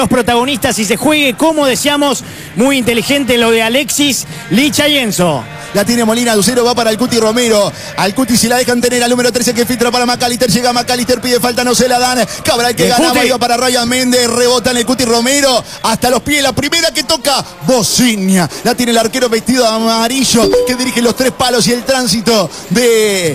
los protagonistas y se juegue como deseamos. Muy inteligente lo de Alexis, Licha y Enzo. La tiene Molina, Lucero va para el Cuti Romero. Al Cuti si la dejan tener, al número 13 que filtra para McAllister. Llega McAllister, pide falta, no se la dan. Cabral que ganaba, iba para Ryan Méndez. Rebota en el Cuti Romero. Hasta los pies, la primera que toca, Bociña. La tiene el arquero vestido de amarillo que dirige los 3 palos y el tránsito de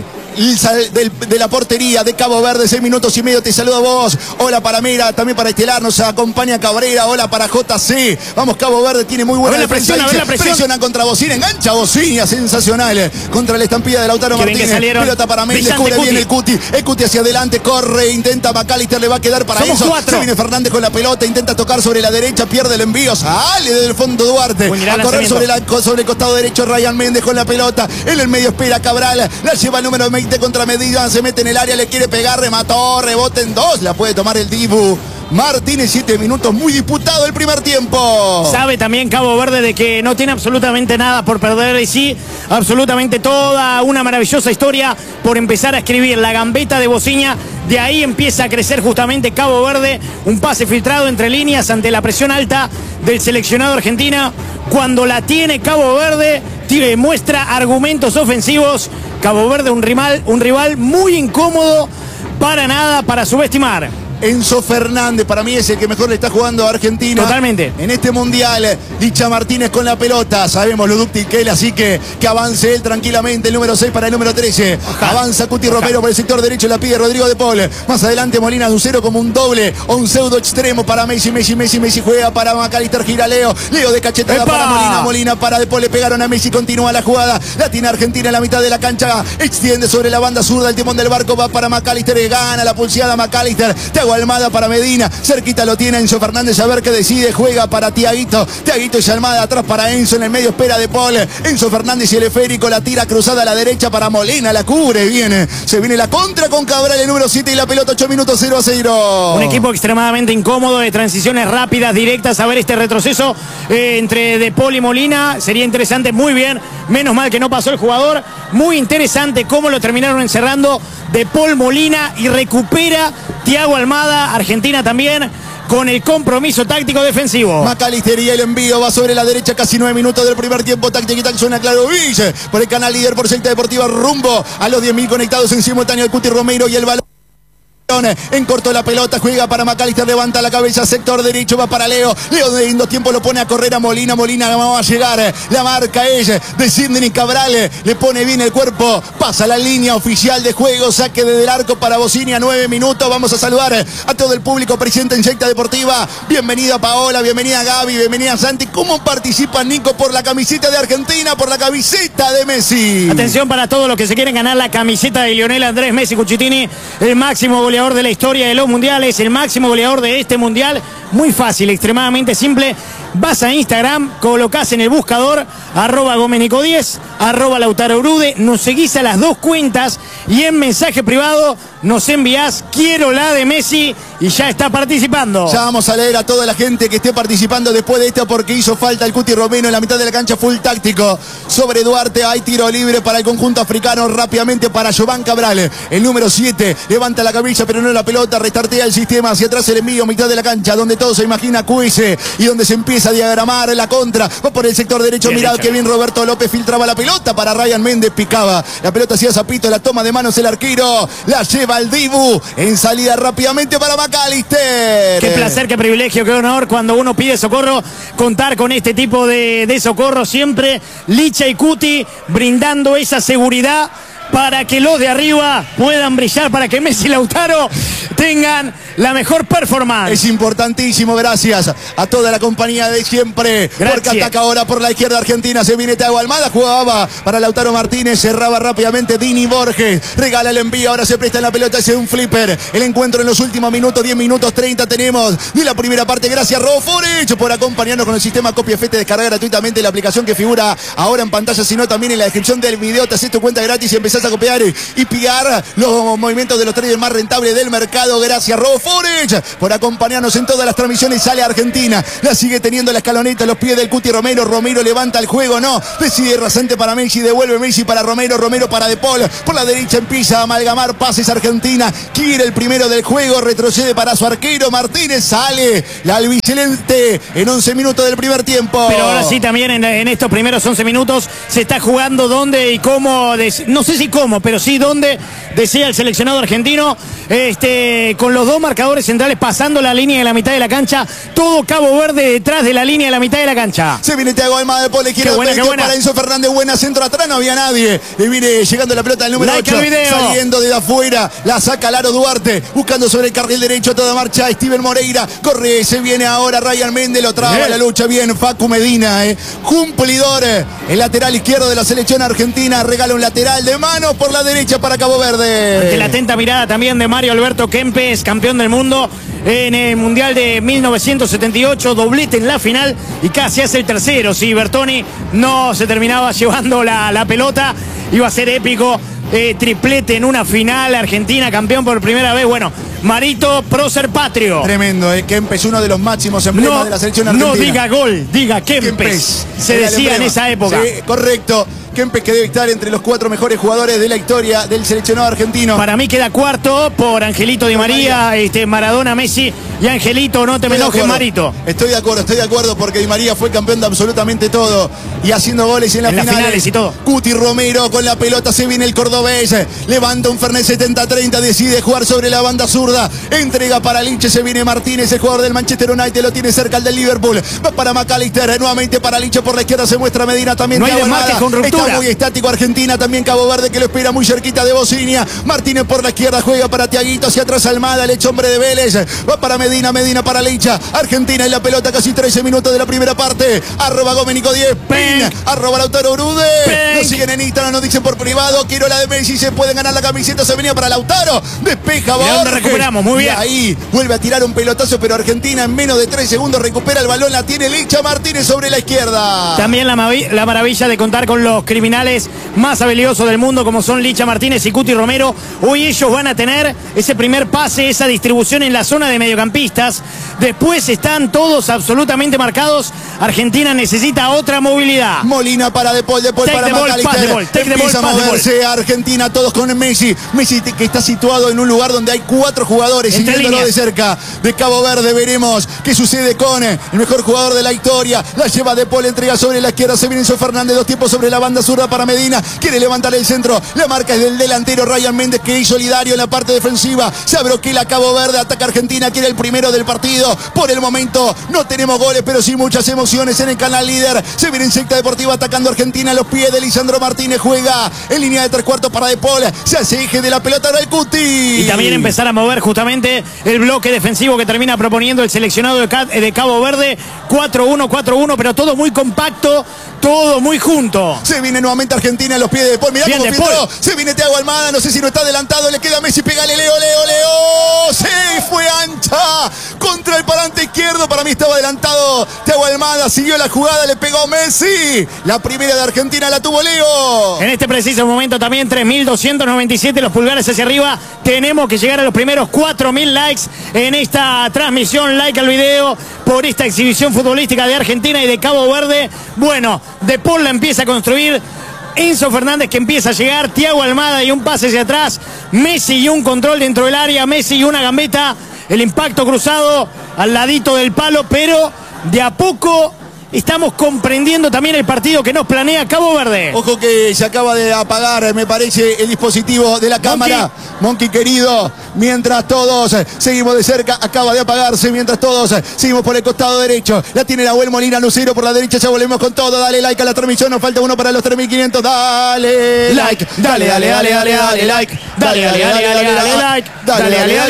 la portería de Cabo Verde. 6 minutos y medio, te saludo a vos. Hola para Mera, también para Estelar, nos acompaña Cabrera. Hola para JC. Vamos, Cabo Verde tiene muy buena defensa. Presiona contra Bociña, engancha Bociña, sensacional. Contra la estampilla de Lautaro Martínez. Pelota para Méndez, cubre bien el Cuti hacia adelante, corre, intenta McAllister, le va a quedar para eso. Se viene Fernández con la pelota, intenta tocar sobre la derecha, pierde el envío, sale del fondo Duarte. A correr sobre el costado derecho Ryan Méndez con la pelota. En el medio espera Cabral, la lleva el número 20 contra Medina, se mete en el área, le quiere pegar, remató, rebote en 2, la puede tomar el Dibu Martínez. 7 minutos, muy disputado el primer tiempo. Sabe también Cabo Verde de que no tiene absolutamente nada por perder y sí, absolutamente toda una maravillosa historia por empezar a escribir. La gambeta de Bociña, de ahí empieza a crecer justamente Cabo Verde. Un pase filtrado entre líneas ante la presión alta del seleccionado argentino. Cuando la tiene Cabo Verde, muestra argumentos ofensivos. Cabo Verde, un rival muy incómodo, para nada para subestimar. Enzo Fernández, para mí es el que mejor le está jugando a Argentina. Totalmente. En este mundial, Licha Martínez con la pelota. Sabemos lo dúctil que él, así que avance él tranquilamente. El número 6 para el número 13. Avanza Cuti Romero por el sector derecho, la pide Rodrigo de Paul. Más adelante Molina Lucero como un doble o un pseudo extremo para Messi. Messi juega para McAllister, gira Leo de cachetada para Molina para de Paul. Le pegaron a Messi, continúa la jugada. La tiene Argentina en la mitad de la cancha. Extiende sobre la banda zurda, el timón del barco va para McAllister. Gana la pulseada McAllister. Almada para Medina, cerquita lo tiene Enzo Fernández, a ver qué decide, juega para Tiaguito y Almada, atrás para Enzo, en el medio espera de Paul, Enzo Fernández y el esférico, la tira cruzada a la derecha para Molina, la cubre, se viene la contra con Cabral, el número 7 y la pelota, 8 minutos, 0-0. Un equipo extremadamente incómodo, de transiciones rápidas, directas, a ver este retroceso entre De Paul y Molina, sería interesante, muy bien, menos mal que no pasó el jugador, muy interesante cómo lo terminaron encerrando De Paul, Molina, y recupera Thiago Almada, Argentina también, con el compromiso táctico defensivo. McAllister y el envío va sobre la derecha, casi 9 minutos del primer tiempo. Táctica y suena claro Ville por el canal líder por Secta Deportiva, rumbo a los 10.000 conectados en simultáneo. El Cuti Romero y el balón en corto la pelota, juega para McAllister, levanta la cabeza, sector derecho, va para Leo de lindo tiempo lo pone a correr a Molina va a llegar, la marca es de Sidney Cabral, le pone bien el cuerpo, pasa la línea oficial de juego, saque desde el arco para Bociña, 9 minutos, vamos a saludar a todo el público presente en Secta Deportiva. Bienvenida Paola, bienvenida Gaby, bienvenida Santi. ¿Cómo participa Nico por la camiseta de Argentina, por la camiseta de Messi? Atención para todos los que se quieren ganar la camiseta de Lionel Andrés Messi Cucitini, el máximo goleador de la historia de los mundiales, el máximo goleador de este mundial. Muy fácil, extremadamente simple. Vas a Instagram, colocás en el buscador @Gomenico10, @LautaroUrude, nos seguís a las 2 cuentas y en mensaje privado nos enviás quiero la de Messi y ya está participando. Ya vamos a leer a toda la gente que esté participando después de esto, porque hizo falta el Cuti Romero en la mitad de la cancha, full táctico sobre Duarte. Hay tiro libre para el conjunto africano, rápidamente para Jovan Cabral, el número 7, levanta la cabeza pero no la pelota, restartea el sistema, hacia atrás el envío, mitad de la cancha, donde todo se imagina QS y donde se empieza a diagramar la contra, va por el sector derecho, mirad que bien Roberto López filtraba la pelota para Ryan Méndez, picaba la pelota hacia Zapito, la toma de manos el arquero, la lleva al Dibu, en salida rápidamente para McAllister. Qué placer, qué privilegio, qué honor cuando uno pide socorro, contar con este tipo de socorro siempre. Licha y Cuti brindando esa seguridad para que los de arriba puedan brillar, para que Messi y Lautaro tengan la mejor performance. Es importantísimo, gracias a toda la compañía de siempre. Gracias. Porque ataca ahora por la izquierda Argentina, se viene Thiago Almada, jugaba para Lautaro Martínez, cerraba rápidamente Dini Borges, regala el envío, ahora se presta en la pelota, hace un flipper. El encuentro en los últimos minutos, 10 minutos 30 tenemos de la primera parte. Gracias Roforich por acompañarnos con el sistema Copia Fete, descarga gratuitamente la aplicación que figura ahora en pantalla, sino también en la descripción del video. Te haces tu cuenta gratis y empezás a copiar y pillar los movimientos de los traders más rentables del mercado. Gracias Rof. Forest por acompañarnos en todas las transmisiones. Sale Argentina, la sigue teniendo la escaloneta a los pies del Cuti Romero. Romero levanta el juego, no, decide rasante para Messi, devuelve Messi para Romero, Romero para De Paul, por la derecha empieza a amalgamar pases Argentina, quiere el primero del juego, retrocede para su arquero, Martínez, sale la albiceleste en 11 minutos del primer tiempo. Pero ahora sí también en estos primeros 11 minutos se está jugando dónde y cómo, no sé si cómo, pero sí dónde desea el seleccionado argentino, con los dos marcadores centrales pasando la línea de la mitad de la cancha, todo Cabo Verde detrás de la línea de la mitad de la cancha. Se viene Thiago Almada de Pole, quiere para Enzo Fernández, buena centro atrás, no había nadie, y viene llegando la pelota del número 8, saliendo de afuera, la saca Laro Duarte, buscando sobre el carril derecho, toda marcha Steven Moreira, corre, se viene ahora Ryan Méndez, lo traba la lucha bien Facu Medina, cumplidor, el lateral izquierdo de la selección argentina, regala un lateral de mano por la derecha para Cabo Verde. Ante la atenta mirada también de Mario Alberto Kempes, campeón del mundo en el Mundial de 1978, doblete en la final y casi hace el tercero. Si Bertoni no se terminaba llevando la pelota, iba a ser épico. Triplete en una final, Argentina campeón por primera vez. Bueno, Marito, prócer patrio. Tremendo, Kempes, uno de los máximos emblemas de la selección argentina. No diga gol, diga Kempes. Se decía en esa época. Sí, correcto. Kempes, que debe estar entre los 4 mejores jugadores de la historia del seleccionado argentino. Para mí queda cuarto por Angelito Di María, Maradona, Messi y Angelito. No te me enojes, Marito. Estoy de acuerdo porque Di María fue campeón de absolutamente todo y haciendo goles en las finales y todo. Cuti Romero con la pelota, se viene el cordobés, levanta un Fernet 70-30, decide jugar sobre la banda zurda, entrega para Liche, se viene Martínez, el jugador del Manchester United, lo tiene cerca el del Liverpool, va para McAllister, nuevamente para Liche, por la izquierda se muestra Medina, también no hay desmarques con ruptura. Está muy estático Argentina, también Cabo Verde que lo espera muy cerquita de Bocinia. Martínez por la izquierda, juega para Tiaguito, hacia atrás Almada, el ex hombre de Vélez, va para Medina, Medina para Licha, Argentina en la pelota, casi 13 minutos de la primera parte, arroba Gómenico 10, arroba Lautaro Brude, nos siguen en Instagram, nos dicen por privado, quiero la de Messi, se pueden ganar la camiseta, se venía para Lautaro, despeja Borges, recuperamos, muy bien. Y ahí vuelve a tirar un pelotazo, pero Argentina en menos de 3 segundos recupera el balón, la tiene Licha Martínez sobre la izquierda. También la maravilla de contar con los criminales más habilidosos del mundo como son Licha Martínez y Cuti Romero. Hoy ellos van a tener ese primer pase, esa distribución en la zona de mediocampistas. Después están todos absolutamente marcados. Argentina necesita otra movilidad. Molina para De Paul para McAllister. Empieza a moverse Argentina, todos con Messi. Messi que está situado en un lugar donde hay 4 jugadores siguiéndolo de cerca. De Cabo Verde veremos qué sucede con el mejor jugador de la historia. La lleva De Paul, entrega sobre la izquierda. Se viene Enzo Fernández, 2 tiempos sobre la banda zurda para Medina. Quiere levantar el centro. La marca es del delantero Ryan Méndez, que es solidario en la parte defensiva. Se abroquela Cabo Verde, ataca Argentina, quiere el primero del partido. Por el momento no tenemos goles, pero sí muchas emociones en el canal líder. Se viene Insecta Deportiva atacando Argentina a los pies de Lisandro Martínez. Juega en línea de 3/4 para De Paul. Se hace eje de la pelota del Cuti. Y también empezar a mover justamente el bloque defensivo que termina proponiendo el seleccionado de Cabo Verde. 4-1, 4-1, pero todo muy compacto, todo muy junto. Se viene nuevamente Argentina a los pies de De Paul. Mirá cómo filtró. Se viene Thiago Almada, no sé si no está adelantado, le queda Messi, pégale, Leo. Se fue ancha contra el parante izquierdo. Para mí estaba adelantado Thiago Almada, siguió la jugada, le pegó Messi. La primera de Argentina la tuvo Leo. En este preciso momento también 3.297 los pulgares hacia arriba. Tenemos que llegar a los primeros 4.000 likes en esta transmisión. Like al video por esta exhibición futbolística de Argentina y de Cabo Verde. Bueno, De Paul la empieza a construir. Enzo Fernández que empieza a llegar, Thiago Almada y un pase hacia atrás, Messi y un control dentro del área, Messi y una gambeta, el impacto cruzado al ladito del palo, pero de a poco estamos comprendiendo también el partido que nos planea Cabo Verde. Ojo que se acaba de apagar, me parece, el dispositivo de la cámara. Monkey querido, mientras todos seguimos de cerca, acaba de apagarse, mientras todos seguimos por el costado derecho. La tiene Nahuel Molina, Lucero por la derecha, ya volvemos con todo. Dale like a la transmisión, nos falta uno para los 3.500. Dale like, dale like, dale like,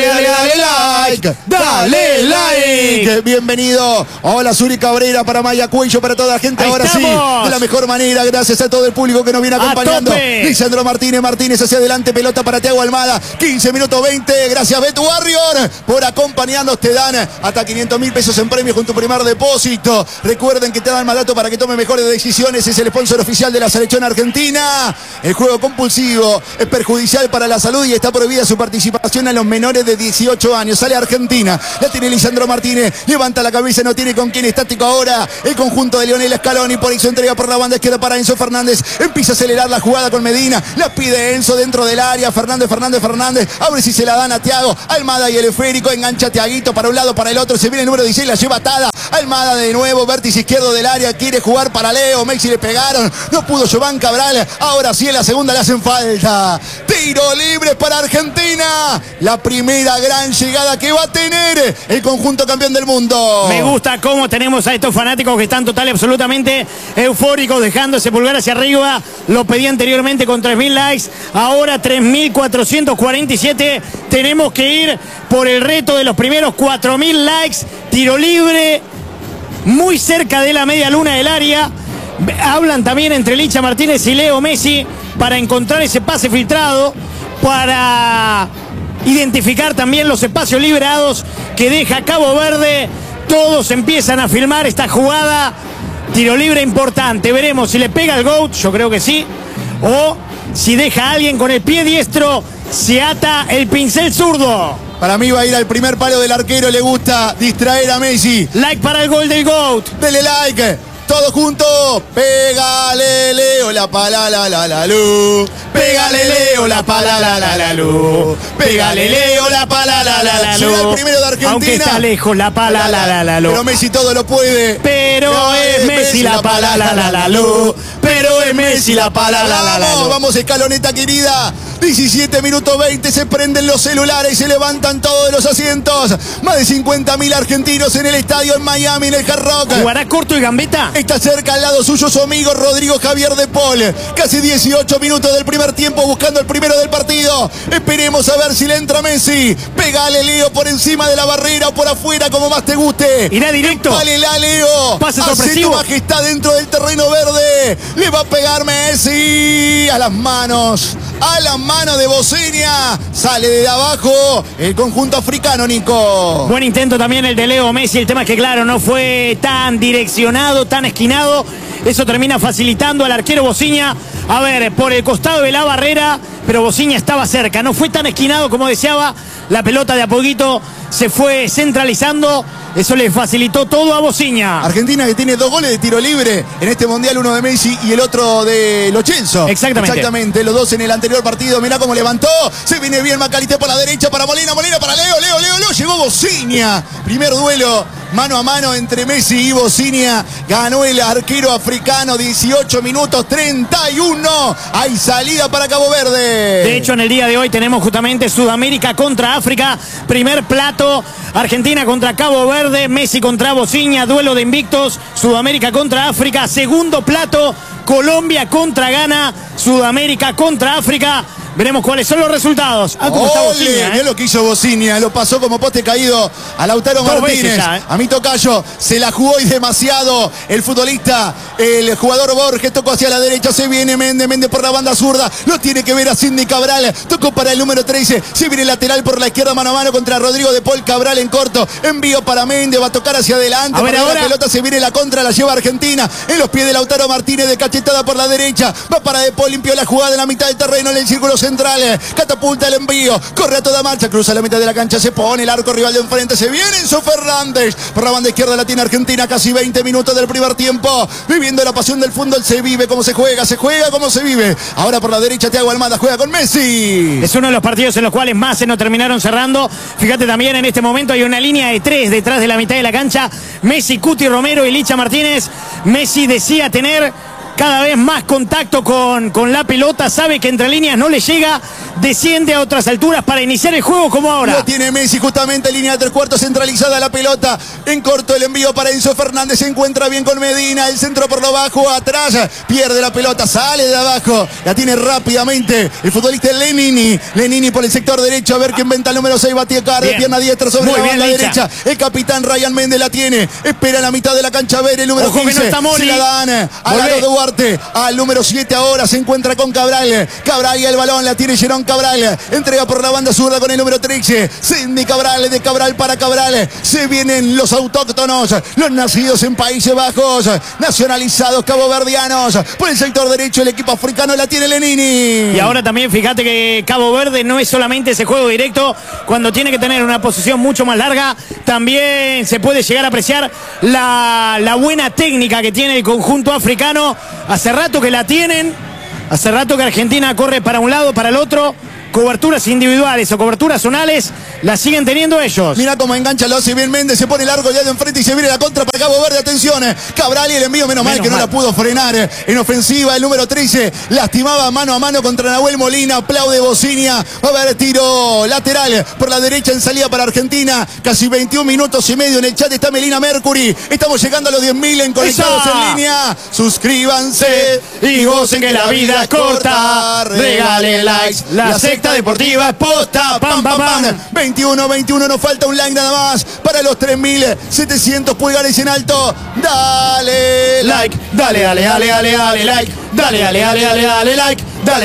dale like. Bienvenido. Hola, Zuri Cabrera para Maya cuello para toda la gente. Ahí ahora estamos. Sí, de la mejor manera, gracias a todo el público que nos viene acompañando. Lisandro Martínez hacia adelante, pelota para Thiago Almada, 15 minutos 20, gracias Beto Warrior por acompañarnos. Te dan hasta 500.000 pesos en premios con tu primer depósito. Recuerden que te dan más datos para que tome mejores decisiones. Es el sponsor oficial de la selección argentina. El juego compulsivo es perjudicial para la salud y está prohibida su participación a los menores de 18 años. Sale Argentina, la tiene Lisandro Martínez, levanta la cabeza, no tiene con quién, estático ahora el conjunto de Lionel Scaloni. Por eso entrega por la banda izquierda para Enzo Fernández, empieza a acelerar la jugada con Medina, la pide Enzo dentro del área, Fernández, abre si se la dan a Thiago, Almada y el esférico, engancha a Thiaguito para un lado, para el otro, se viene el número 16, la lleva atada, Almada de nuevo, vértice izquierdo del área, quiere jugar para Leo, Messi le pegaron, no pudo Giován Cabral, ahora sí en la segunda le hacen falta, tiro libre para Argentina, la primera gran llegada que va a tener el conjunto campeón del mundo. Me gusta cómo tenemos a estos fanáticos que están total y absolutamente eufóricos, dejando ese pulgar hacia arriba. Lo pedí anteriormente con 3.000 likes, ahora 3.447. Tenemos que ir por el reto de los primeros 4.000 likes. Tiro libre, muy cerca de la media luna del área. Hablan también entre Licha Martínez y Leo Messi para encontrar ese pase filtrado, para identificar también los espacios liberados que deja Cabo Verde. Todos empiezan a filmar esta jugada. Tiro libre importante. Veremos si le pega el GOAT, yo creo que sí. O si deja a alguien con el pie diestro, se ata el pincel zurdo. Para mí va a ir al primer palo del arquero. Le gusta distraer a Messi. Like para el gol del GOAT. Dele like. Todos juntos. Pégale Leo la pala la la la lu. Pégale Leo la pala la la la lu. Pégale Leo la pala la la la lu. Llega el primero de Argentina. Aunque está lejos la pala la la la lu. Pero Messi todo lo puede. Pero es Messi la pala la la la lu. Pero es Messi la pala la la la lu. Vamos Escaloneta querida. 17 minutos 20, se prenden los celulares y se levantan todos los asientos. Más de 50.000 argentinos en el estadio en Miami, en el Hard Rock. ¿Jugará corto y gambeta? Está cerca al lado suyo su amigo Rodrigo Javier de Paul. Casi 18 minutos del primer tiempo buscando el primero del partido. Esperemos a ver si le entra Messi. Pégale Leo por encima de la barrera o por afuera, como más te guste. Irá directo. Vale la Leo. Pase sorpresivo. Hace tu majestad dentro del terreno verde. Le va a pegar Messi. A las manos de Bosnia. Sale de abajo el conjunto africano, Nico. Buen intento también el de Leo Messi. El tema es que, claro, no fue tan direccionado, tan esquinado. Eso termina facilitando al arquero Bosnia. A ver, por el costado de la barrera, pero Bosnia estaba cerca. No fue tan esquinado como deseaba. La pelota de a poquito se fue centralizando. Eso le facilitó todo a Bosnia. Argentina que tiene 2 goles de tiro libre en este mundial, uno de Messi y el otro de Lo Celso. Exactamente, los dos en el anterior partido. Mirá cómo levantó. Se viene bien Macalister por la derecha para Molina para Leo. Llegó Bosnia. Primer duelo mano a mano entre Messi y Bosnia. Ganó el arquero africano. 18 minutos 31. Hay salida para Cabo Verde. De hecho, en el día de hoy tenemos justamente Sudamérica contra África. Primer plato, Argentina contra Cabo Verde, Messi contra Bosnia, duelo de invictos, Sudamérica contra África. Segundo plato, Colombia contra Ghana, Sudamérica contra África. Veremos cuáles son los resultados. ¿Cómo está Bosnia? Mirá lo que hizo Bosnia. Lo pasó como poste caído a Lautaro Martínez. A mi tocayo. Se la jugó y demasiado. El futbolista, el jugador Borges, tocó hacia la derecha. Se viene Méndez por la banda zurda. Lo tiene que ver a Sidney Cabral. Tocó para el número 13. Se viene lateral por la izquierda, mano a mano contra Rodrigo de Paul. Cabral en corto. Envío para Méndez. Va a tocar hacia adelante. Ahora la pelota se viene la contra. La lleva Argentina. En los pies de Lautaro Martínez. De cachetada por la derecha. Va para de Paul. Limpió la jugada en la mitad del terreno. En el círculo central, catapulta el envío, corre a toda marcha, cruza la mitad de la cancha, se pone el arco rival de enfrente, se viene Enzo Fernández, por la banda izquierda la tiene Argentina, casi 20 minutos del primer tiempo, viviendo la pasión del fútbol, se vive como se juega como se vive. Ahora por la derecha Thiago Almada juega con Messi. Es uno de los partidos en los cuales más se nos terminaron cerrando. Fíjate también en este momento hay una línea de 3 detrás de la mitad de la cancha, Messi, Cuti Romero y Licha Martínez. Messi decía tener cada vez más contacto con la pelota, sabe que entre líneas no le llega, desciende a otras alturas para iniciar el juego como ahora. Lo tiene Messi justamente, línea de 3/4 centralizada la pelota. En corto el envío para Enzo Fernández. Se encuentra bien con Medina. El centro por lo bajo, atrás. Pierde la pelota, sale de abajo. La tiene rápidamente el futbolista Lenini. Lenini por el sector derecho. A ver qué inventa el número 6. Batiacar de pierna diestra sobre la banda derecha. El capitán Ryan Méndez la tiene. Espera en la mitad de la cancha. A ver el número 15. Que no está, se la dan a Lalo Duarte. Al número 7 ahora se encuentra con Cabral. Cabral y el balón la tiene Jerón Cabral. Entrega por la banda zurda con el número 13. Cindy Cabral, de Cabral para Cabral. Se vienen los autóctonos, los nacidos en Países Bajos, nacionalizados caboverdianos. Por el sector derecho el equipo africano la tiene Lenini. Y ahora también fíjate que Cabo Verde no es solamente ese juego directo. Cuando tiene que tener una posición mucho más larga, también se puede llegar a apreciar la buena técnica que tiene el conjunto africano. Hace rato que la tienen. Hace rato que Argentina corre para un lado, para el otro. Coberturas individuales o coberturas zonales las siguen teniendo ellos. Mira cómo engancha, lo hace bien Méndez. Se pone largo ya de enfrente y se viene la contra para Cabo Verde. Atención, Cabral y el envío. Menos mal que no la pudo frenar. En ofensiva el número 13 lastimaba mano a mano contra Nahuel Molina. Aplaude Bocinia. Va a haber tiro lateral por la derecha en salida para Argentina. Casi 21 minutos y medio. En el chat está Melina Mercury. Estamos llegando a los 10.000 en conectados en línea. Suscríbanse y gocen que la vida es corta. Regale likes. La secta deportiva es posta. Pam, pam, pam. 21, nos falta un like nada más para los 3.700 pulgares en alto. Dale like, dale like, dale like, dale like,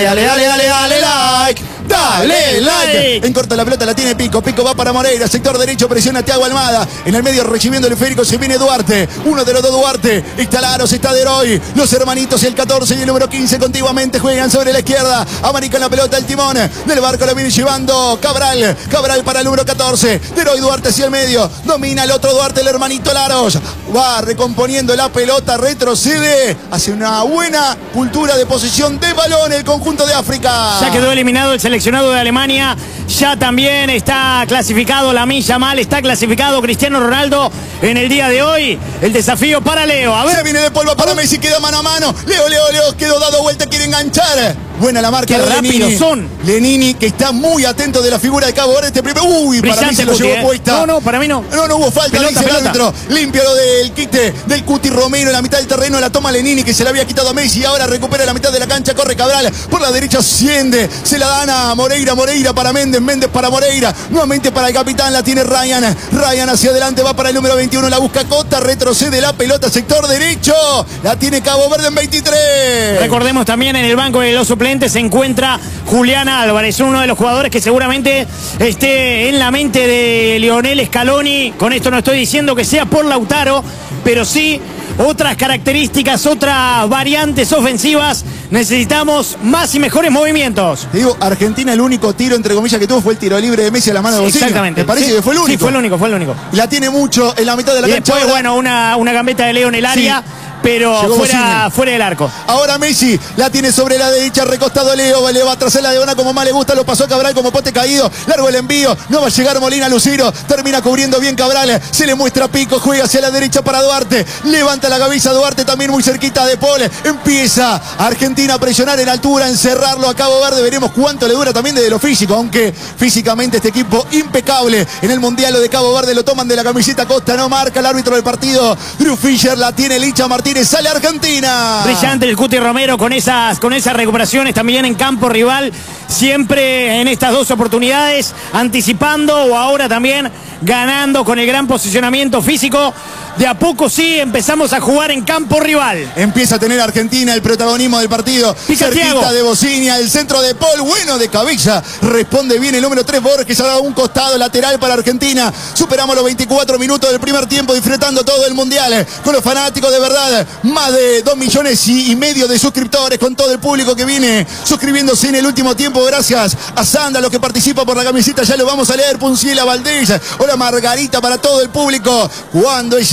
dale like. Dale like. En corto la pelota la tiene Pico. Pico va para Moreira. Sector derecho presiona a Thiago Almada. En el medio recibiendo el esférico se viene Duarte. Uno de los dos Duarte. Está Laros, está Deroy. Los hermanitos, el 14 y el número 15 contiguamente juegan sobre la izquierda. Amarican la pelota el timón. Del barco la viene llevando Cabral. Cabral para el número 14. Deroy Duarte hacia el medio. Domina el otro Duarte, el hermanito Laros. Va recomponiendo la pelota. Retrocede. Hace una buena cultura de posesión de balón el conjunto de África. Ya quedó eliminado el seleccionado de Alemania. Ya también está clasificado Lamine Yamal, está clasificado Cristiano Ronaldo en el día de hoy. El desafío para Leo. A ver. Se viene de polvo para Messi, queda mano a mano. Leo, quedó dado vuelta, quiere enganchar. Buena la marca de Lenini. Lenini, que está muy atento de la figura de Cabo Verde. Este primer. Uy, brillante, para mí se lo llevó puesta. No, para mí no. No hubo falta, pelota, dice el árbitro. Limpio lo del quite del Cuti Romero en la mitad del terreno. La toma Lenini, que se la había quitado a Messi. Ahora recupera la mitad de la cancha. Corre Cabral. Por la derecha asciende. Se la dan a Moreira. Moreira para Méndez. Méndez para Moreira. Nuevamente para el capitán. La tiene Ryan. Ryan hacia adelante. Va para el número 21. La busca Cota. Retrocede la pelota. Sector derecho. La tiene Cabo Verde en 23. Recordemos también en el banco de los suplentes se encuentra Julián Álvarez, uno de los jugadores que seguramente esté en la mente de Lionel Scaloni. Con esto no estoy diciendo que sea por Lautaro, pero sí otras características, otras variantes ofensivas. Necesitamos más y mejores movimientos. Te digo, Argentina el único tiro, entre comillas, que tuvo fue el tiro libre de Messi a la mano de Bocinia. Exactamente. ¿Te parece que fue el único? Sí, fue el único. La tiene mucho en la mitad de la cancha. Después, bueno, una gambeta de Leo en el área. Sí. Pero fuera del arco. Ahora Messi la tiene sobre la derecha, recostado Leo, le va a trazar la diagonal como más le gusta, lo pasó Cabral como pote caído, largo el envío, no va a llegar Molina Luciro, termina cubriendo bien Cabral, se le muestra Pico, juega hacia la derecha para Duarte, levanta la cabeza Duarte también muy cerquita de Paul, empieza Argentina a presionar en altura, encerrarlo a Cabo Verde, veremos cuánto le dura también desde lo físico, aunque físicamente este equipo impecable en el Mundial, lo de Cabo Verde lo toman de la camiseta Costa, no marca el árbitro del partido, Drew Fisher la tiene Licha Martínez. Sale Argentina. Brillante el Cuti Romero con esas recuperaciones también en campo rival. Siempre en estas dos oportunidades anticipando o ahora también ganando con el gran posicionamiento físico. De a poco sí empezamos a jugar en campo rival. Empieza a tener Argentina el protagonismo del partido. Cerquita de Bocinia, el centro de Paul, bueno de cabeza. Responde bien el número 3 Borges, ha dado un costado lateral para Argentina. Superamos los 24 minutos del primer tiempo disfrutando todo el Mundial. Con los fanáticos de verdad, más de 2,5 millones de suscriptores, con todo el público que viene suscribiéndose en el último tiempo. Gracias a Sandra, los que participan por la camiseta, ya lo vamos a leer. Punciela Valdés, hola Margarita, para todo el público. Cuando es el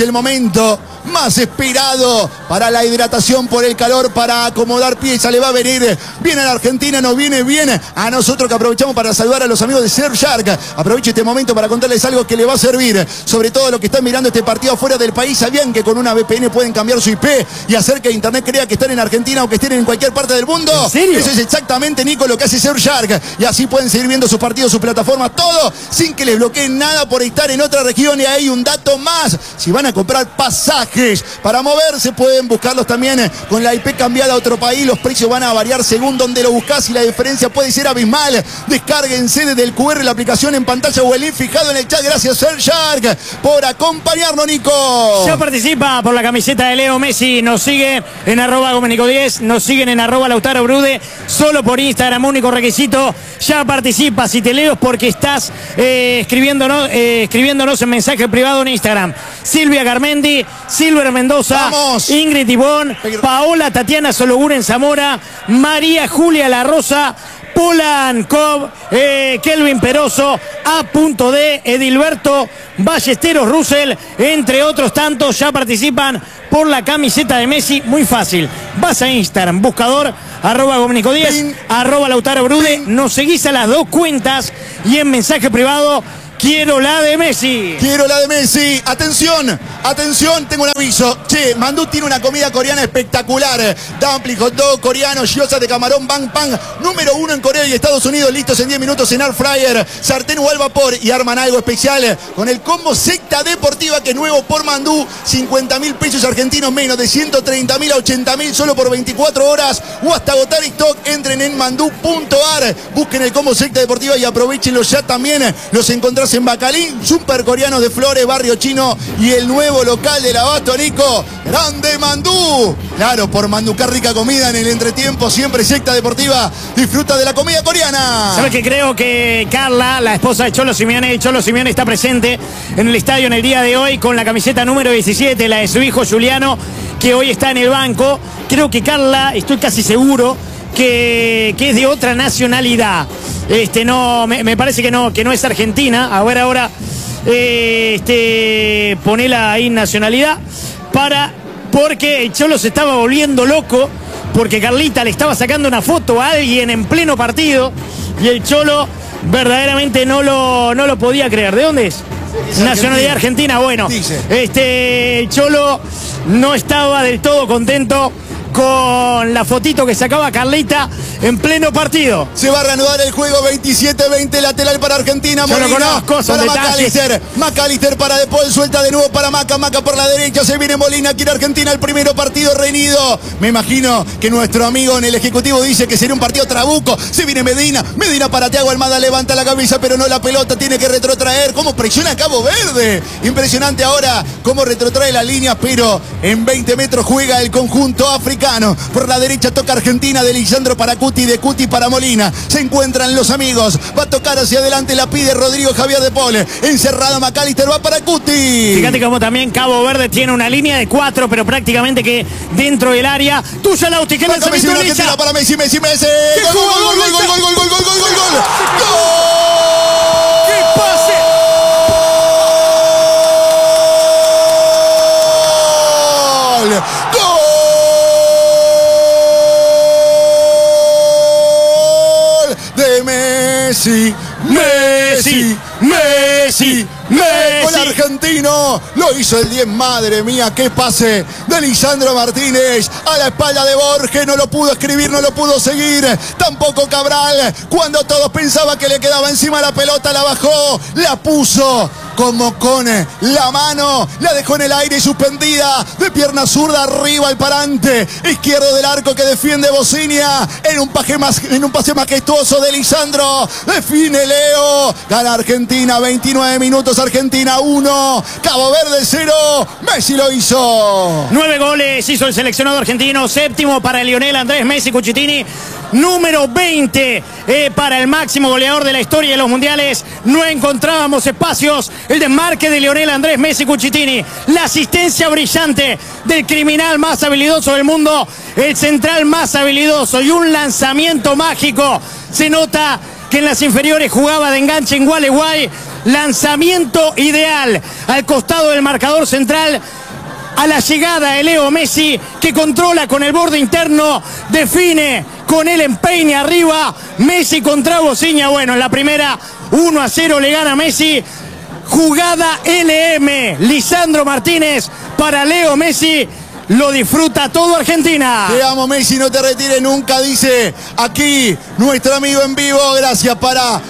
el momento más esperado para la hidratación por el calor, para acomodar pieza. Le va a venir bien a la Argentina, nos viene bien a nosotros, que aprovechamos para saludar a los amigos de Surfshark. Aprovecho este momento para contarles algo que le va a servir, sobre todo los que están mirando este partido afuera del país. ¿Sabían que con una VPN pueden cambiar su IP y hacer que Internet crea que están en Argentina o que estén en cualquier parte del mundo? ¿En serio? Eso es exactamente, Nico, lo que hace Surfshark, y así pueden seguir viendo sus partidos, sus plataformas, todo sin que les bloqueen nada por estar en otra región. Y hay un dato más: si van a comprar pasajes para moverse, pueden buscarlos también con la IP cambiada a otro país. Los precios van a variar según donde lo buscas y la diferencia puede ser abismal. Descárguense desde el QR la aplicación en pantalla o el link fijado en el chat. Gracias, Surfshark, por acompañarnos, Nico. Ya participa por la camiseta de Leo Messi. Nos sigue en @Gomenico10, nos siguen en @Lautaro Brude, solo por Instagram, único requisito. Ya participa, si te leo es porque estás escribiéndonos en mensaje privado en Instagram. Silvia Garmendi, Silver Mendoza, Vamos. Ingrid Ibón, Paola Tatiana Sologuren Zamora, María Julia La Rosa, Polan Cobb, Kelvin Peroso, A.D, Edilberto Ballesteros Russell, entre otros tantos, ya participan por la camiseta de Messi. Muy fácil, vas a Instagram, buscador @Gomenico10, @Lautaro Brude, nos seguís a las dos cuentas y en mensaje privado: quiero la de Messi. Quiero la de Messi. Atención, atención, tengo un aviso. Che, Mandú tiene una comida coreana espectacular. Dumpling, hot dog coreano, gyoza de camarón, bang pan. Número 1 en Corea y Estados Unidos, listos en 10 minutos en air fryer, sartén o al vapor. Y arman algo especial con el combo secta deportiva, que es nuevo por Mandú. 50.000 pesos argentinos menos, de 130.000 a 80.000 solo por 24 horas o hasta agotar stock. Entren en mandú.ar, busquen el combo secta deportiva y aprovechenlo ya también. Los encontrás en Bacalí, super coreano de Flores, Barrio Chino, y el nuevo local del Abasto, Nico, grande Mandú. Claro, por Mandú, qué rica comida en el entretiempo, siempre secta deportiva, disfruta de la comida coreana. ¿Sabes qué? Creo que Carla, la esposa de Cholo Simeone, está presente en el estadio en el día de hoy con la camiseta número 17, la de su hijo Juliano, que hoy está en el banco. Creo que Carla, estoy casi seguro que es de otra nacionalidad. No, me parece que no es argentina. A ver ahora, ponela ahí nacionalidad, porque el Cholo se estaba volviendo loco, porque Carlita le estaba sacando una foto a alguien en pleno partido y el Cholo verdaderamente no lo podía creer. ¿De dónde es? Nacionalidad argentina. Bueno, el Cholo no estaba del todo contento con la fotito que sacaba Carlita en pleno partido. Se va a reanudar el juego, 27-20, lateral para Argentina. Yo Molina, lo conozco, son para detalles. McAllister para De Paul, suelta de nuevo para Maca por la derecha, se viene Molina, quiere Argentina el primero partido reñido. Me imagino que nuestro amigo en el Ejecutivo dice que sería un partido trabuco. Se viene Medina para Thiago Almada, levanta la cabeza pero no la pelota, tiene que retrotraer. ¿Cómo presiona Cabo Verde? Impresionante ahora cómo retrotrae la línea, pero en 20 metros juega el conjunto africano. Por la derecha toca Argentina, de Lisandro para Cuti, de Cuti para Molina. Se encuentran los amigos, va a tocar hacia adelante, la pide Rodrigo Javier De Paul. Encerrado McAllister, va para Cuti. Fíjate cómo también Cabo Verde tiene una línea de 4, pero prácticamente que dentro del área. Tuya, Lauti, que Messi, para Messi. Gol. ¡Qué pase! De Messi. Gol argentino, lo hizo el 10, madre mía, qué pase de Lisandro Martínez a la espalda de Borges, no lo pudo escribir, no lo pudo seguir, tampoco Cabral, cuando todos pensaban que le quedaba encima la pelota, la bajó, la puso como con la mano, la dejó en el aire y suspendida, de pierna zurda arriba el parante izquierdo del arco que defiende Bocinia, en un pase majestuoso de Lisandro, define Leo, gana Argentina, 29 minutos, Argentina 1, Cabo Verde 0, Messi lo hizo. 9 goles hizo el seleccionado argentino, séptimo para Lionel Andrés Messi Cucitini, número 20 para el máximo goleador de la historia de los mundiales. No encontrábamos espacios, el desmarque de Lionel Andrés Messi Cucitini, la asistencia brillante del criminal más habilidoso del mundo, el central más habilidoso y un lanzamiento mágico. Se nota que en las inferiores jugaba de enganche en Gualeguay. Lanzamiento ideal al costado del marcador central. a la llegada de Leo Messi, que controla con el borde interno, define con el empeine arriba, Messi contra Bociña. Bueno, en la primera 1-0 le gana Messi. Jugada LM, Lisandro Martínez para Leo Messi. Lo disfruta todo Argentina. Te amo, Messi, no te retires nunca, dice aquí nuestro amigo en vivo. Gracias para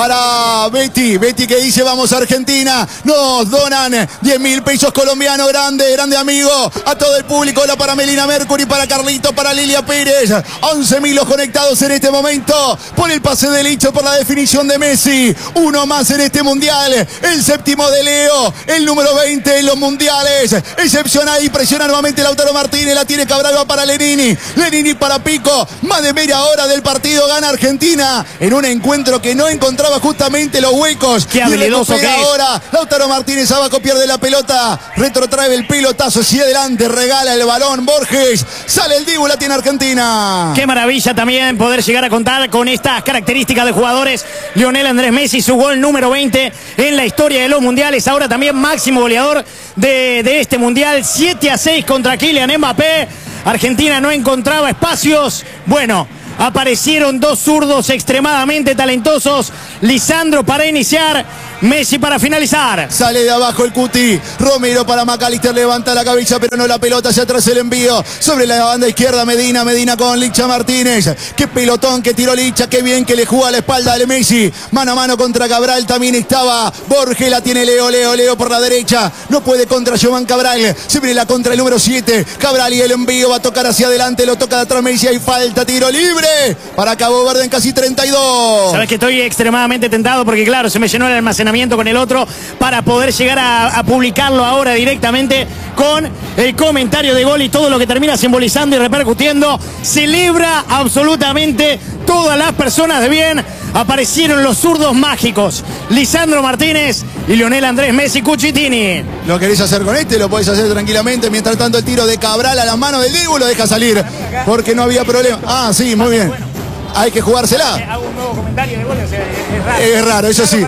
Betty que dice vamos a Argentina. Nos donan 10.000 pesos colombianos. Grande amigo. A todo el público, para Melina Mercury, para Carlito, para Lilia Pérez. 11.000 los conectados en este momento. Por el pase de Licho, por la definición de Messi. Uno más en este mundial. El séptimo de Leo. El número 20 en los mundiales. Excepcional y presiona nuevamente Lautaro Martínez. La tiene Cabral, va para Lenini. Lenini para Pico. Más de media hora del partido. Gana Argentina en un encuentro que no encontraba justamente los huecos. Qué habilidoso que es. Ahora Lautaro Martínez abajo, pierde la pelota, retrotrae el pelotazo hacia adelante, regala el balón Borges, sale el Dibu, la tiene Argentina. Qué maravilla también poder llegar a contar con estas características de jugadores. Lionel Andrés Messi, su gol número 20 en la historia de los mundiales, ahora también máximo goleador de este mundial, 7-6 contra Kylian Mbappé. Argentina no encontraba espacios. Bueno, aparecieron dos zurdos extremadamente talentosos. Lisandro para iniciar, Messi para finalizar. Sale de abajo el Cuti. Romero para McAllister, levanta la cabeza, pero no la pelota. Hacia atrás el envío. Sobre la banda izquierda Medina con Licha Martínez. Qué pelotón que tiró Licha. Qué bien que le juega a la espalda de Messi. Mano a mano contra Cabral. También estaba Borges. La tiene Leo por la derecha. No puede contra Jovan Cabral. Se viene la contra el número 7. Cabral y el envío va a tocar hacia adelante. Lo toca de atrás Messi. Hay falta. Tiro libre para Cabo Verde en casi 32. Sabes que estoy extremadamente tentado porque claro, se me llenó el almacenamiento con el otro para poder llegar a publicarlo ahora directamente con el comentario de gol y todo lo que termina simbolizando y repercutiendo. Celebra absolutamente todas las personas de bien. Aparecieron los zurdos mágicos, Lisandro Martínez y Lionel Andrés Messi Cucitini. Lo querés hacer con este, lo podés hacer tranquilamente. Mientras tanto el tiro de Cabral a la mano del Dibu lo deja salir porque no había problema. Ah, sí, muy bien. Hay que jugársela. Hago un nuevo comentario de gol, es raro. Es raro, eso sí.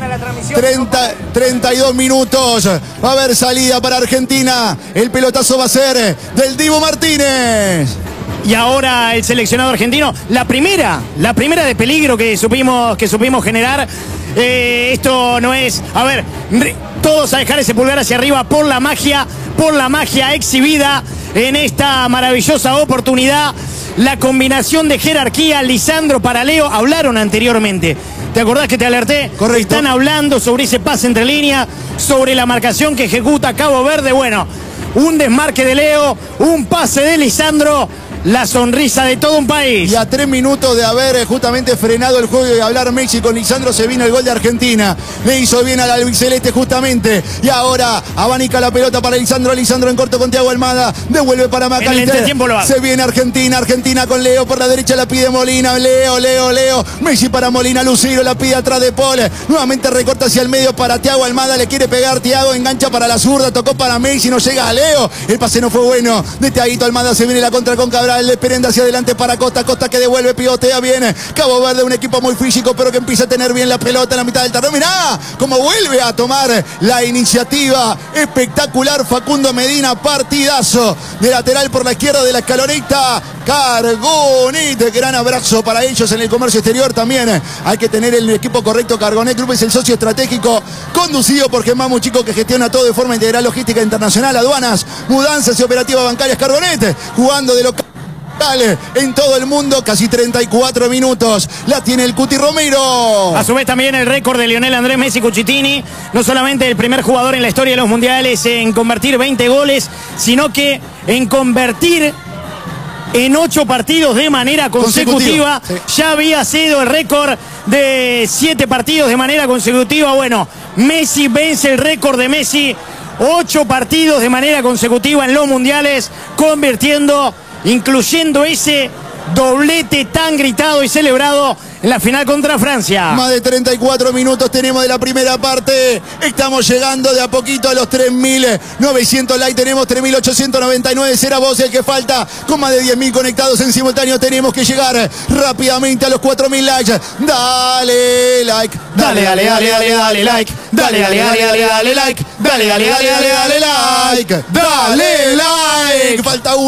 32 minutos. Va a haber salida para Argentina. El pelotazo va a ser del Dibu Martínez. Y ahora el seleccionado argentino, la primera de peligro que supimos generar. Esto no es, a ver, todos a dejar ese pulgar hacia arriba por la magia exhibida en esta maravillosa oportunidad. La combinación de jerarquía, Lisandro para Leo, hablaron anteriormente. ¿Te acordás que te alerté? Correcto. Están hablando sobre ese pase entre líneas, sobre la marcación que ejecuta Cabo Verde. Bueno, un desmarque de Leo, un pase de Lisandro. La sonrisa de todo un país. Y a 3 minutos de haber justamente frenado el juego y hablar Messi con Lisandro, se vino el gol de Argentina. Le hizo bien al albiceleste justamente. Y ahora abanica la pelota para Lisandro. Lisandro en corto con Thiago Almada. Devuelve para McAllister. Se viene Argentina con Leo por la derecha, la pide Molina. Leo. Messi para Molina. Lucero la pide atrás de Paul. Nuevamente recorta hacia el medio para Thiago Almada. Le quiere pegar Thiago. Engancha para la zurda. Tocó para Messi. No llega a Leo. El pase no fue bueno. De Thiaguito Almada se viene la contra con Cabral. Le perenda hacia adelante para Costa que devuelve, pivotea bien. Cabo Verde, un equipo muy físico, pero que empieza a tener bien la pelota en la mitad del terreno. Mirá cómo vuelve a tomar la iniciativa. Espectacular Facundo Medina, partidazo de lateral por la izquierda de la escaloneta. Cargonet, gran abrazo para ellos en el comercio exterior también. Hay que tener el equipo correcto. Cargonet Group es el socio estratégico conducido por Germán Muchico, que gestiona todo de forma integral, logística internacional, aduanas, mudanzas y operativas bancarias. Cargonet, jugando de local en todo el mundo, casi 34 minutos. La tiene el Cuti Romero. A su vez también el récord de Lionel Andrés Messi Cucitini. No solamente el primer jugador en la historia de los mundiales en convertir 20 goles, sino que en convertir en 8 partidos de manera consecutiva. Sí. Ya había sido el récord de 7 partidos de manera consecutiva. Bueno, Messi vence el récord de Messi. 8 partidos de manera consecutiva en los mundiales, convirtiendo, incluyendo ese doblete tan gritado y celebrado en la final contra Francia. Más de 34 minutos tenemos de la primera parte. Estamos llegando de a poquito a los 3.900 likes. Tenemos 3.899. Será vos el que falta. Con más de 10.000 conectados en simultáneo. Tenemos que llegar rápidamente a los 4.000 likes. Dale like. Dale like. Dale, like. Dale like. Falta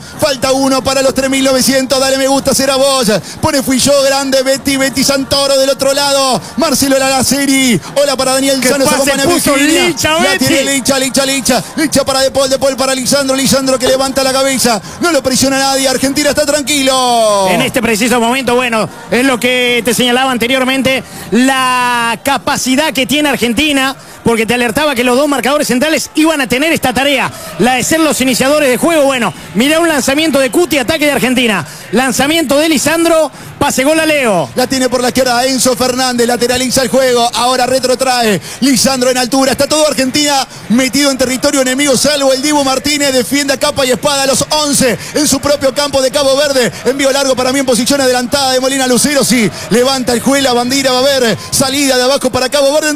uno para los 3.900. Dale me gusta, será vos. Pone fui yo, grande Betty Santoro del otro lado. Marcelo Lalaceri. Hola para Daniel Sano. Se acompaña Licha, la tiene Licha para De Paul para Lisandro que levanta la cabeza. No lo presiona nadie. Argentina está tranquilo. En este preciso momento, bueno, es lo que te señalaba anteriormente. La capacidad que tiene Argentina, porque te alertaba que los dos marcadores centrales iban a tener esta tarea, la de ser los iniciadores de juego. Bueno, mirá un lanzamiento de Cuti, ataque de Argentina. Lanzamiento de Lisandro, pase gol a Leo. La tiene por la izquierda Enzo Fernández, lateraliza el juego, ahora retrotrae. Lisandro en altura, está todo Argentina metido en territorio enemigo, salvo el Dibu Martínez, defiende a capa y espada a los 11 en su propio campo de Cabo Verde. Envío largo para mí en posición adelantada de Molina Lucero, sí, levanta el juez, la bandera, va a haber salida de abajo para Cabo Verde en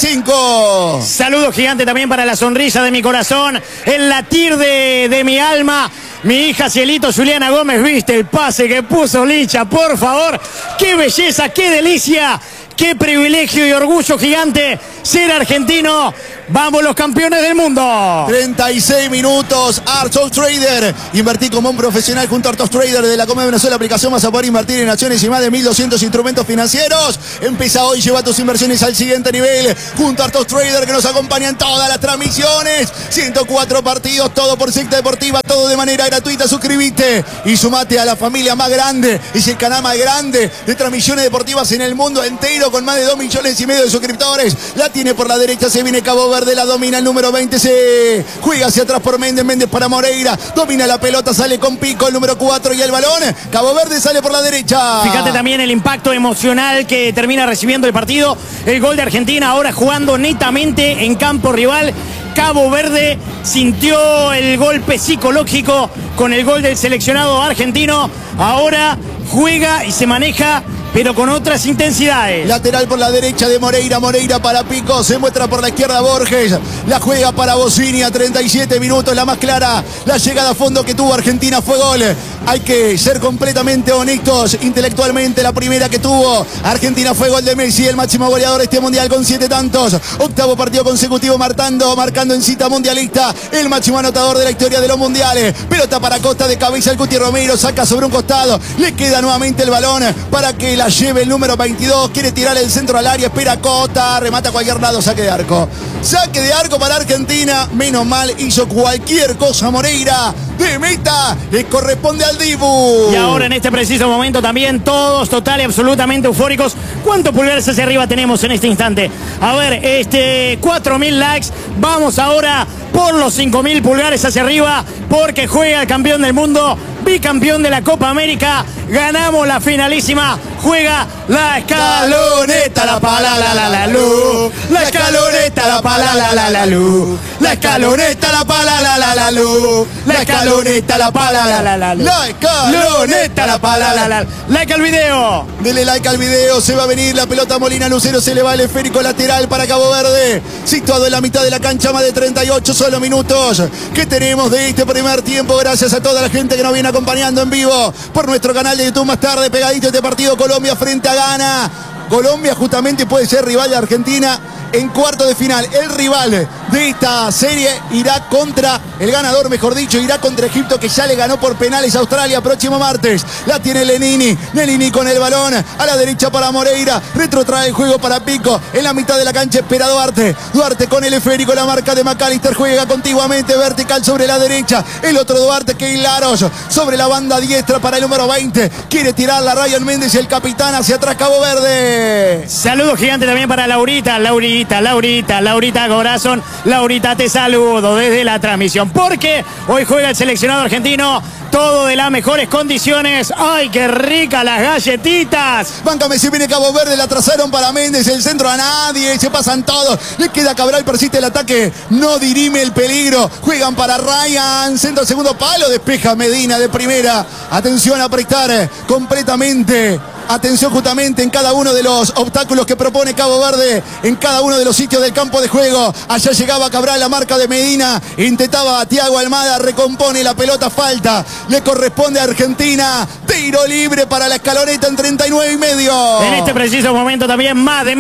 35. Saludo gigante también para la sonrisa de mi corazón, el latir de mi alma. Mi hija Cielito Juliana Gómez, viste el pase que puso Licha, por favor. ¡Qué belleza, qué delicia! ¡Qué privilegio y orgullo gigante ser argentino! ¡Vamos los campeones del mundo! 36 minutos, Artos Trader. Invertí como un profesional junto a Artos Trader de la Coma de Venezuela. Aplicación vas a poder invertir en acciones y más de 1.200 instrumentos financieros. Empieza hoy, lleva tus inversiones al siguiente nivel. Junto a Artos Trader que nos acompaña en todas las transmisiones. 104 partidos, todo por Secta Deportiva, todo de manera gratuita. Suscríbete y sumate a la familia más grande. Es el canal más grande de transmisiones deportivas en el mundo entero, con más de 2,5 millones de suscriptores. La tiene por la derecha, se viene Cabo Verde, la domina el número 20, se juega hacia atrás por Méndez para Moreira, domina la pelota, sale con Pico el número 4 y el balón. Cabo Verde sale por la derecha. Fíjate también el impacto emocional que termina recibiendo el partido. El gol de Argentina ahora jugando netamente en campo rival. Cabo Verde sintió el golpe psicológico con el gol del seleccionado argentino. Ahora juega y se maneja, pero con otras intensidades. Lateral por la derecha de Moreira, Moreira para Pico, se muestra por la izquierda Borges, la juega para Bocinia, 37 minutos, la más clara, la llegada a fondo que tuvo Argentina fue gol. Hay que ser completamente honestos intelectualmente, la primera que tuvo Argentina fue gol de Messi, el máximo goleador de este mundial con 7 tantos, octavo partido consecutivo marcando en cita mundialista, el máximo anotador de la historia de los mundiales. Pelota para Costa, de cabeza el Cuti Romero, saca sobre un costado, le queda nuevamente el balón para que la lleve el número 22, quiere tirar el centro al área, espera Costa, remata a cualquier lado, saque de arco. Saque de arco para Argentina, menos mal hizo cualquier cosa Moreira, de meta, le corresponde al Dibu. Y ahora en este preciso momento también todos total y absolutamente eufóricos. ¿Cuántos pulgares hacia arriba tenemos en este instante? A ver, 4.000 likes, vamos ahora por los 5.000 pulgares hacia arriba, porque juega el campeón del mundo, bicampeón de la Copa América, ganamos la finalísima, juega la escaloneta, la pala la luz, la escaloneta, la pala la luz, la escaloneta, la pala la luz, la escaloneta, la pala la luz, la escaloneta, la pala la luz. Like al video. Dele like al video, se va a venir la pelota Molina Lucero, se le va el esférico lateral para Cabo Verde, situado en la mitad de la cancha, más de 38 solo minutos que tenemos de este primer tiempo. Gracias a toda la gente que nos viene acompañando en vivo por nuestro canal de YouTube. Más tarde pegadito este partido, Colombia frente a Ghana. Colombia justamente puede ser rival de Argentina en cuarto de final. El rival de esta serie irá contra, el ganador mejor dicho, irá contra Egipto, que ya le ganó por penales a Australia próximo martes. La tiene Lenini con el balón a la derecha para Moreira, retrotrae el juego para Pico, en la mitad de la cancha espera Duarte con el esférico, la marca de McAllister, juega contiguamente vertical sobre la derecha, el otro Duarte, que Laros sobre la banda diestra para el número 20, quiere tirar la Ryan Méndez y el capitán hacia atrás Cabo Verde. Saludo gigante también para Laurita Corazón. Laurita, te saludo desde la transmisión, porque hoy juega el seleccionado argentino. todo de las mejores condiciones. ¡Ay, qué ricas las galletitas! Banca Messi, viene Cabo Verde, la trazaron para Méndez, el centro a nadie, se pasan todos. Le queda Cabral, persiste el ataque, no dirime el peligro. Juegan para Ryan, centro al segundo palo, despeja Medina de primera. Atención a prestar completamente. Atención justamente en cada uno de los obstáculos que propone Cabo Verde, en cada uno de los sitios del campo de juego. Allá llegaba Cabral, la marca de Medina, intentaba a Thiago Almada, recompone la pelota, falta, le corresponde a Argentina. Tiro libre para la Escaloneta en 39,5. En este preciso momento también más de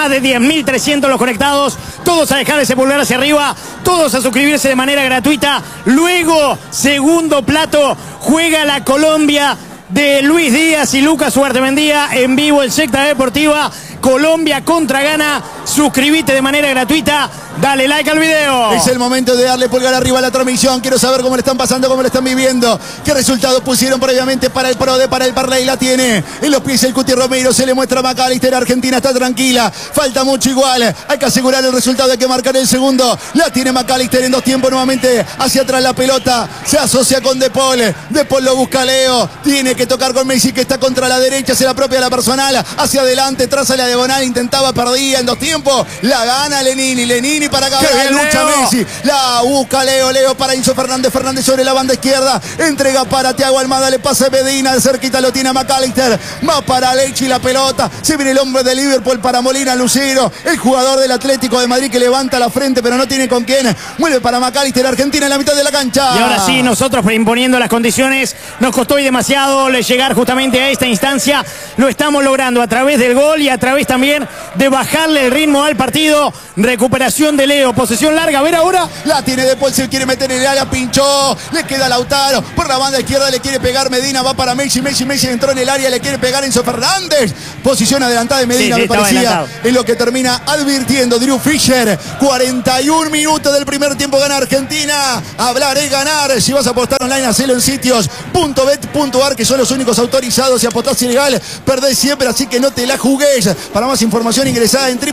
10.300 los conectados, todos a dejar ese pulgar hacia arriba, todos a suscribirse de manera gratuita. Luego, segundo plato, juega la Colombia de Luis Díaz y Lucas Huertemendía en vivo en Secta Deportiva. Colombia contra Ghana. Suscríbete de manera gratuita. Dale like al video. Es el momento de darle pulgar arriba a la transmisión. Quiero saber cómo le están pasando, cómo le están viviendo. ¿Qué resultados pusieron previamente para el PRODE, para el parlay? La tiene en los pies el Cuti Romero. Se le muestra a McAllister. Argentina está tranquila. Falta mucho igual. Hay que asegurar el resultado. Hay que marcar el segundo. La tiene McAllister en dos tiempos nuevamente. Hacia atrás la pelota. Se asocia con De Paul. De Paul lo busca Leo. Tiene que tocar con Messi, que está contra la derecha. Se la propia la personal. Hacia adelante. Traza la diagonal. Intentaba, perdía en dos tiempos. La gana Lenini. Lenini para Cabral. Lucha Messi. La busca Leo. Leo para Enzo Fernández. Fernández sobre la banda izquierda. Entrega para Thiago Almada. Le pasa Medina. Cerquita lo tiene a McAllister. Va para Lechi la pelota. Se viene el hombre de Liverpool para Molina Lucero. El jugador del Atlético de Madrid que levanta la frente pero no tiene con quién. Mueve para McAllister. Argentina en la mitad de la cancha. Y ahora sí, nosotros imponiendo las condiciones. Nos costó y demasiado llegar justamente a esta instancia. Lo estamos logrando a través del gol y a través también de bajarle el ritmo al partido. Recuperación de Leo. Posesión larga. A ver ahora. La tiene después. Se quiere meter en el área. Pinchó. Le queda Lautaro. Por la banda izquierda le quiere pegar Medina. Va para Messi. Messi entró en el área. Le quiere pegar Enzo Fernández. Posición adelantada de Medina, me parecía. Adelantado. Es lo que termina advirtiendo Drew Fisher. 41 minutos del primer tiempo. Gana Argentina. Hablar es ganar. Si vas a apostar online, hacelo en sitios.bet.ar, que son los únicos autorizados. Si apostás ilegal, perdés siempre. Así que no te la jugues. Para más información, ingresá en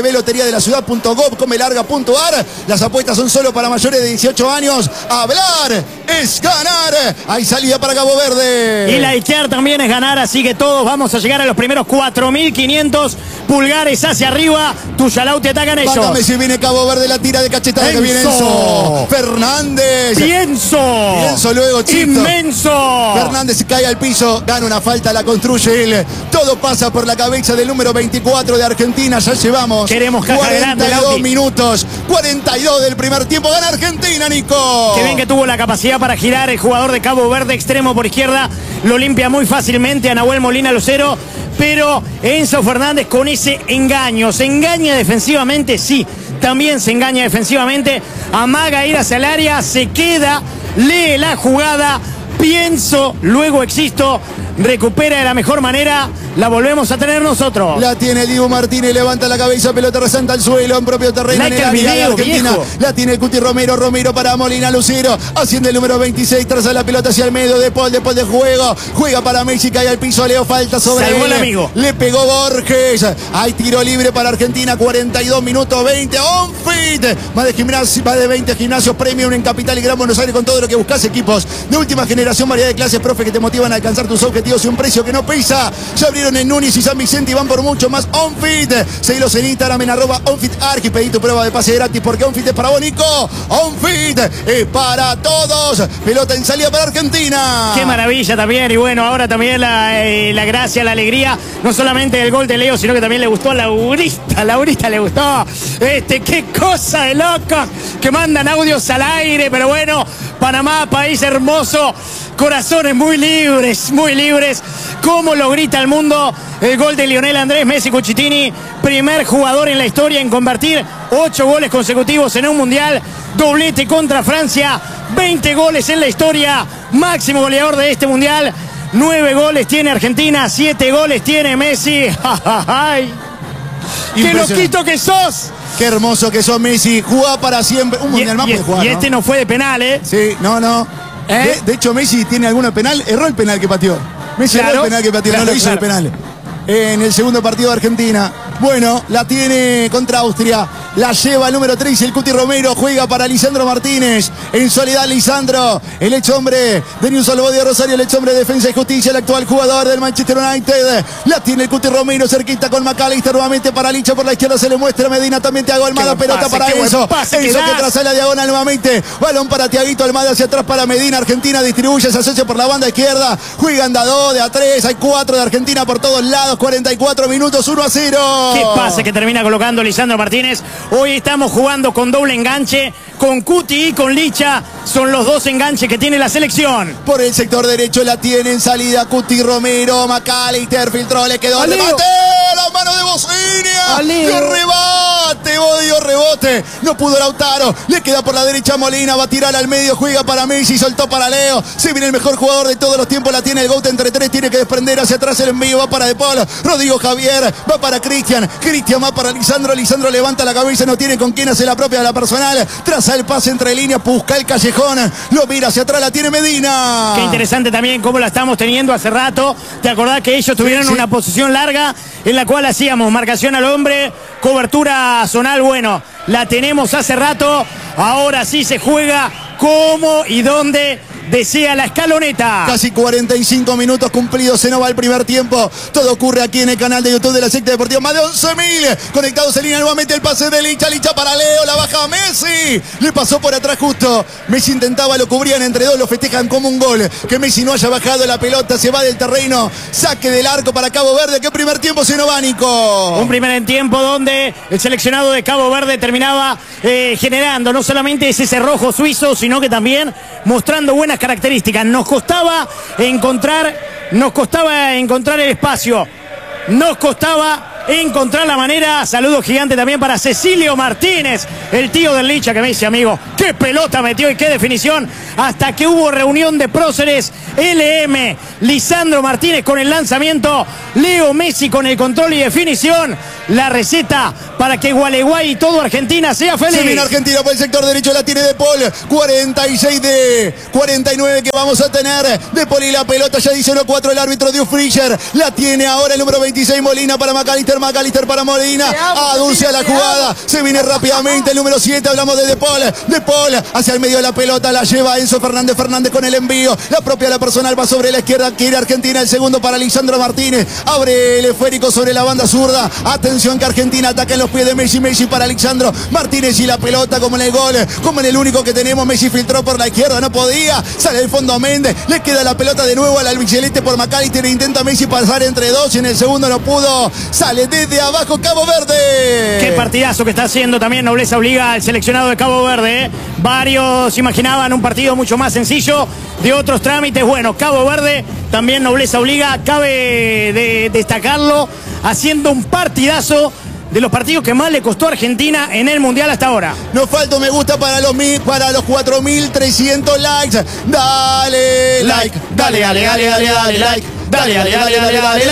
www.loteriadelasiudad.gov.ar. Las apuestas son solo para mayores de 18 años. Hablar es ganar. Hay salida para Cabo Verde. Y la izquierda también es ganar. Así que todos vamos a llegar a los primeros 4.500 pulgares hacia arriba. Tuyalauti atacan ellos. Mándame si viene Cabo Verde, la tira de cachetada que viene Enzo Fernández. Pienso luego, Chito. Inmenso. Fernández cae al piso, gana una falta, la construye él. Todo pasa por la cabeza del número 24 de Argentina. Ya llevamos 42 minutos. 42 del primer tiempo. Gana Argentina, Nico. Qué bien que tuvo la capacidad para girar el jugador de Cabo Verde, extremo por izquierda. Lo limpia muy fácilmente a Nahuel Molina Lucero. Pero Enzo Fernández con ese engaño. Se engaña defensivamente, sí. También se engaña defensivamente. Amaga ir hacia el área. Se queda. Lee la jugada. Pienso, luego existo. Recupera de la mejor manera. La volvemos a tener nosotros. La tiene Dibu Martínez, levanta la cabeza, pelota resanta al suelo en propio terreno en el área de Argentina. Viejo. La tiene el Cuti Romero, Romero para Molina Lucero, haciendo el número 26, traza la pelota hacia el medio, de Paul de juego, juega para Messi, cae al piso, Leo, falta sobre Salvó él. El amigo. Le pegó Borges. Hay tiro libre para Argentina, 42 minutos 20, on fit. Más de 20 gimnasios premium en Capital y Gran Buenos Aires con todo lo que buscas, equipos de última generación, variedad de clases, profe, que te motivan a alcanzar tus objetivos y un precio que no pesa. Ya abrieron en Núñez y San Vicente y van por mucho más. OnFit, seguilos en Instagram en @OnFitArch y pedí tu prueba de pase gratis porque OnFit es para vos, Nico. OnFit es para todos. Pelota en salida para Argentina. Qué maravilla también. Y bueno, ahora también la gracia, la alegría, no solamente del gol de Leo, sino que también le gustó a Laurista le gustó. Qué cosa de loco, que mandan audios al aire, pero bueno, Panamá, país hermoso, corazones muy libres, como lo grita el mundo. El gol de Lionel Andrés Messi Cuchitini, primer jugador en la historia en convertir 8 goles consecutivos en un mundial, doblete contra Francia, 20 goles en la historia, máximo goleador de este mundial, 9 goles tiene Argentina, 7 goles tiene Messi. ¡Ay! ¡Qué loquito que sos! Qué hermoso que sos, Messi. Jugá para siempre. Un mundial más puede jugar, y este no fue de penal, ¿eh? Sí, no. De hecho, Messi tiene alguno de penal. Erró el penal que pateó. Messi erró el penal que pateó. No lo hizo el penal. En el segundo partido de Argentina. Bueno, la tiene contra Austria. la lleva el número 3, el Cuti Romero, juega para Lisandro Martínez. En soledad Lisandro, el ex hombre de New Solo de Rosario, el ex hombre de Defensa y Justicia, el actual jugador del Manchester United. La tiene el Cuti Romero, cerquita con McAllister, nuevamente para Licha, por la izquierda se le muestra Medina, también Thiago Almada, pelota para Enzo. Enzo que traza la diagonal nuevamente, balón para Thiaguito Almada, hacia atrás para Medina. Argentina distribuye, se asocia por la banda izquierda, juegan de a 2, de a 3, hay 4 de Argentina por todos lados, 44 minutos, 1-0. Qué pase que termina colocando Lisandro Martínez. Hoy estamos jugando con doble enganche, con Cuti y con Licha. Son los dos enganches que tiene la selección. Por el sector derecho la tiene en salida Cuti Romero, McAllister filtró, le quedó remate, la mano de Bocinia, ¡qué rebate! Dio rebote, no pudo Lautaro, le queda por la derecha Molina, va a tirar al medio, juega para Messi, soltó para Leo, se viene el mejor jugador de todos los tiempos, la tiene el Gout entre 3, tiene que desprender hacia atrás el envío, va para De Paul, Rodrigo Javier, va para Cristian va para Lisandro levanta la cabeza, no tiene con quién hacer la propia de la personal, traza el pase entre líneas, busca el callejón, lo mira hacia atrás, la tiene Medina. Qué interesante también cómo la estamos teniendo hace rato. ¿Te acordás que ellos tuvieron una posición larga en la cual hacíamos marcación al hombre, cobertura zonal? Bueno, la tenemos hace rato, ahora sí se juega cómo y dónde desea la escaloneta. Casi 45 minutos cumplidos, se nos va el primer tiempo. Todo ocurre aquí en el canal de YouTube de la Secta Deportiva. Más de 11.000 conectados en línea. Nuevamente el pase de Licha para Leo, la baja Messi. Le pasó por atrás justo. Messi intentaba, lo cubrían entre dos, lo festejan como un gol. Que Messi no haya bajado la pelota, se va del terreno. Saque del arco para Cabo Verde. ¿Qué primer tiempo se nos va, Nico? Un primer tiempo donde el seleccionado de Cabo Verde terminaba generando no solamente ese cerrojo suizo, sino que también mostrando buenas características. Nos costaba encontrar el espacio, nos costaba encontrar la manera. Saludo gigante también para Cecilio Martínez, el tío del Licha, que me dice: amigo, qué pelota metió y qué definición. Hasta que hubo reunión de próceres, LM, Lisandro Martínez con el lanzamiento, Leo Messi con el control y definición. La receta para que Gualeguay y todo Argentina sea feliz. Se viene Argentina por el sector derecho, la tiene De Paul, 46 de 49 que vamos a tener. De Paul y la pelota, ya dice 1-4 el árbitro Dios Fischer. La tiene ahora el número 26 Molina para McAllister para Molina. Aduce a la jugada, se viene rápidamente el número 7, hablamos de Paul. De Paul hacia el medio de la pelota, la lleva Enzo Fernández con el envío. La propia la personal va sobre la izquierda, quiere Argentina, el segundo para Lisandro Martínez. Abre el esférico sobre la banda zurda. Atención que Argentina ataca en los pies de Messi. Messi para Lisandro Martínez y la pelota como en el gol, como en el único que tenemos. Messi filtró por la izquierda, no podía. Sale el fondo Méndez, le queda la pelota de nuevo al albiceleste por McAllister. Intenta Messi pasar entre dos y en el segundo no pudo. Sale desde abajo Cabo Verde. Qué partidazo que está haciendo también Nobleza Obliga al seleccionado de Cabo Verde. Varios imaginaban un partido mucho más sencillo, de otros trámites. Bueno, Cabo Verde también Nobleza Obliga, cabe de destacarlo, haciendo un partidazo, de los partidos que más le costó a Argentina en el Mundial hasta ahora. Nos falta un me gusta para los 4.300 likes. Dale like, dale like. Dale like, dale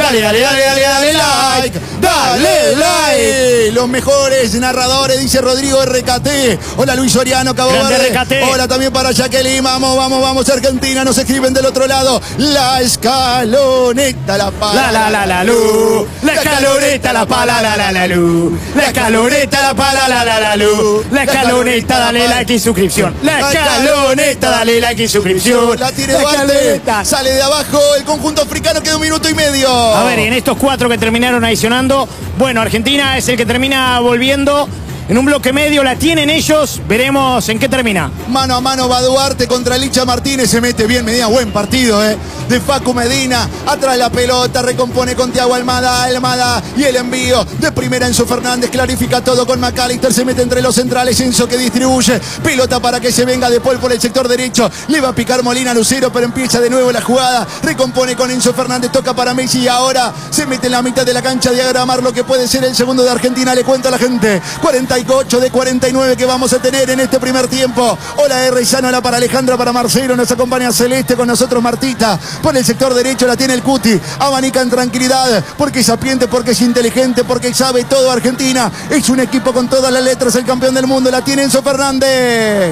like. Los mejores narradores, dice Rodrigo RKT. Hola Luis Soriano, Cabo Verde. Hola también para Jacqueline. Vamos Argentina, nos escriben del otro lado. La escaloneta, la pala, la luz. La escaloneta, la pala, la luz. La escaloneta, la pala, la luz. La escaloneta, dale like y suscripción. La escaloneta, dale like y suscripción. La tiene Duarte, sale de abajo el conjunto africano, queda 1 minuto y medio. A ver, en estos 4 que terminaron adicionando, bueno, Argentina es el que termina volviendo en un bloque medio, la tienen ellos, veremos en qué termina. Mano a mano va Duarte contra Licha Martínez, se mete bien Medina, buen partido de Facu Medina, atrás la pelota, recompone con Thiago Almada y el envío de primera Enzo Fernández, clarifica todo con McAllister, se mete entre los centrales, Enzo que distribuye, pelota para que se venga De Paul por el sector derecho, le va a picar Molina Lucero, pero empieza de nuevo la jugada, recompone con Enzo Fernández, toca para Messi y ahora se mete en la mitad de la cancha a diagramar lo que puede ser el segundo de Argentina, le cuento a la gente, 48 de 49 que vamos a tener en este primer tiempo. Hola Rezano, hola para Alejandra, para Marcelo, nos acompaña Celeste, con nosotros Martita, por el sector derecho la tiene el Cuti, abanica en tranquilidad, porque es sapiente, porque es inteligente, porque sabe todo. Argentina es un equipo con todas las letras, el campeón del mundo, la tiene Enzo Fernández.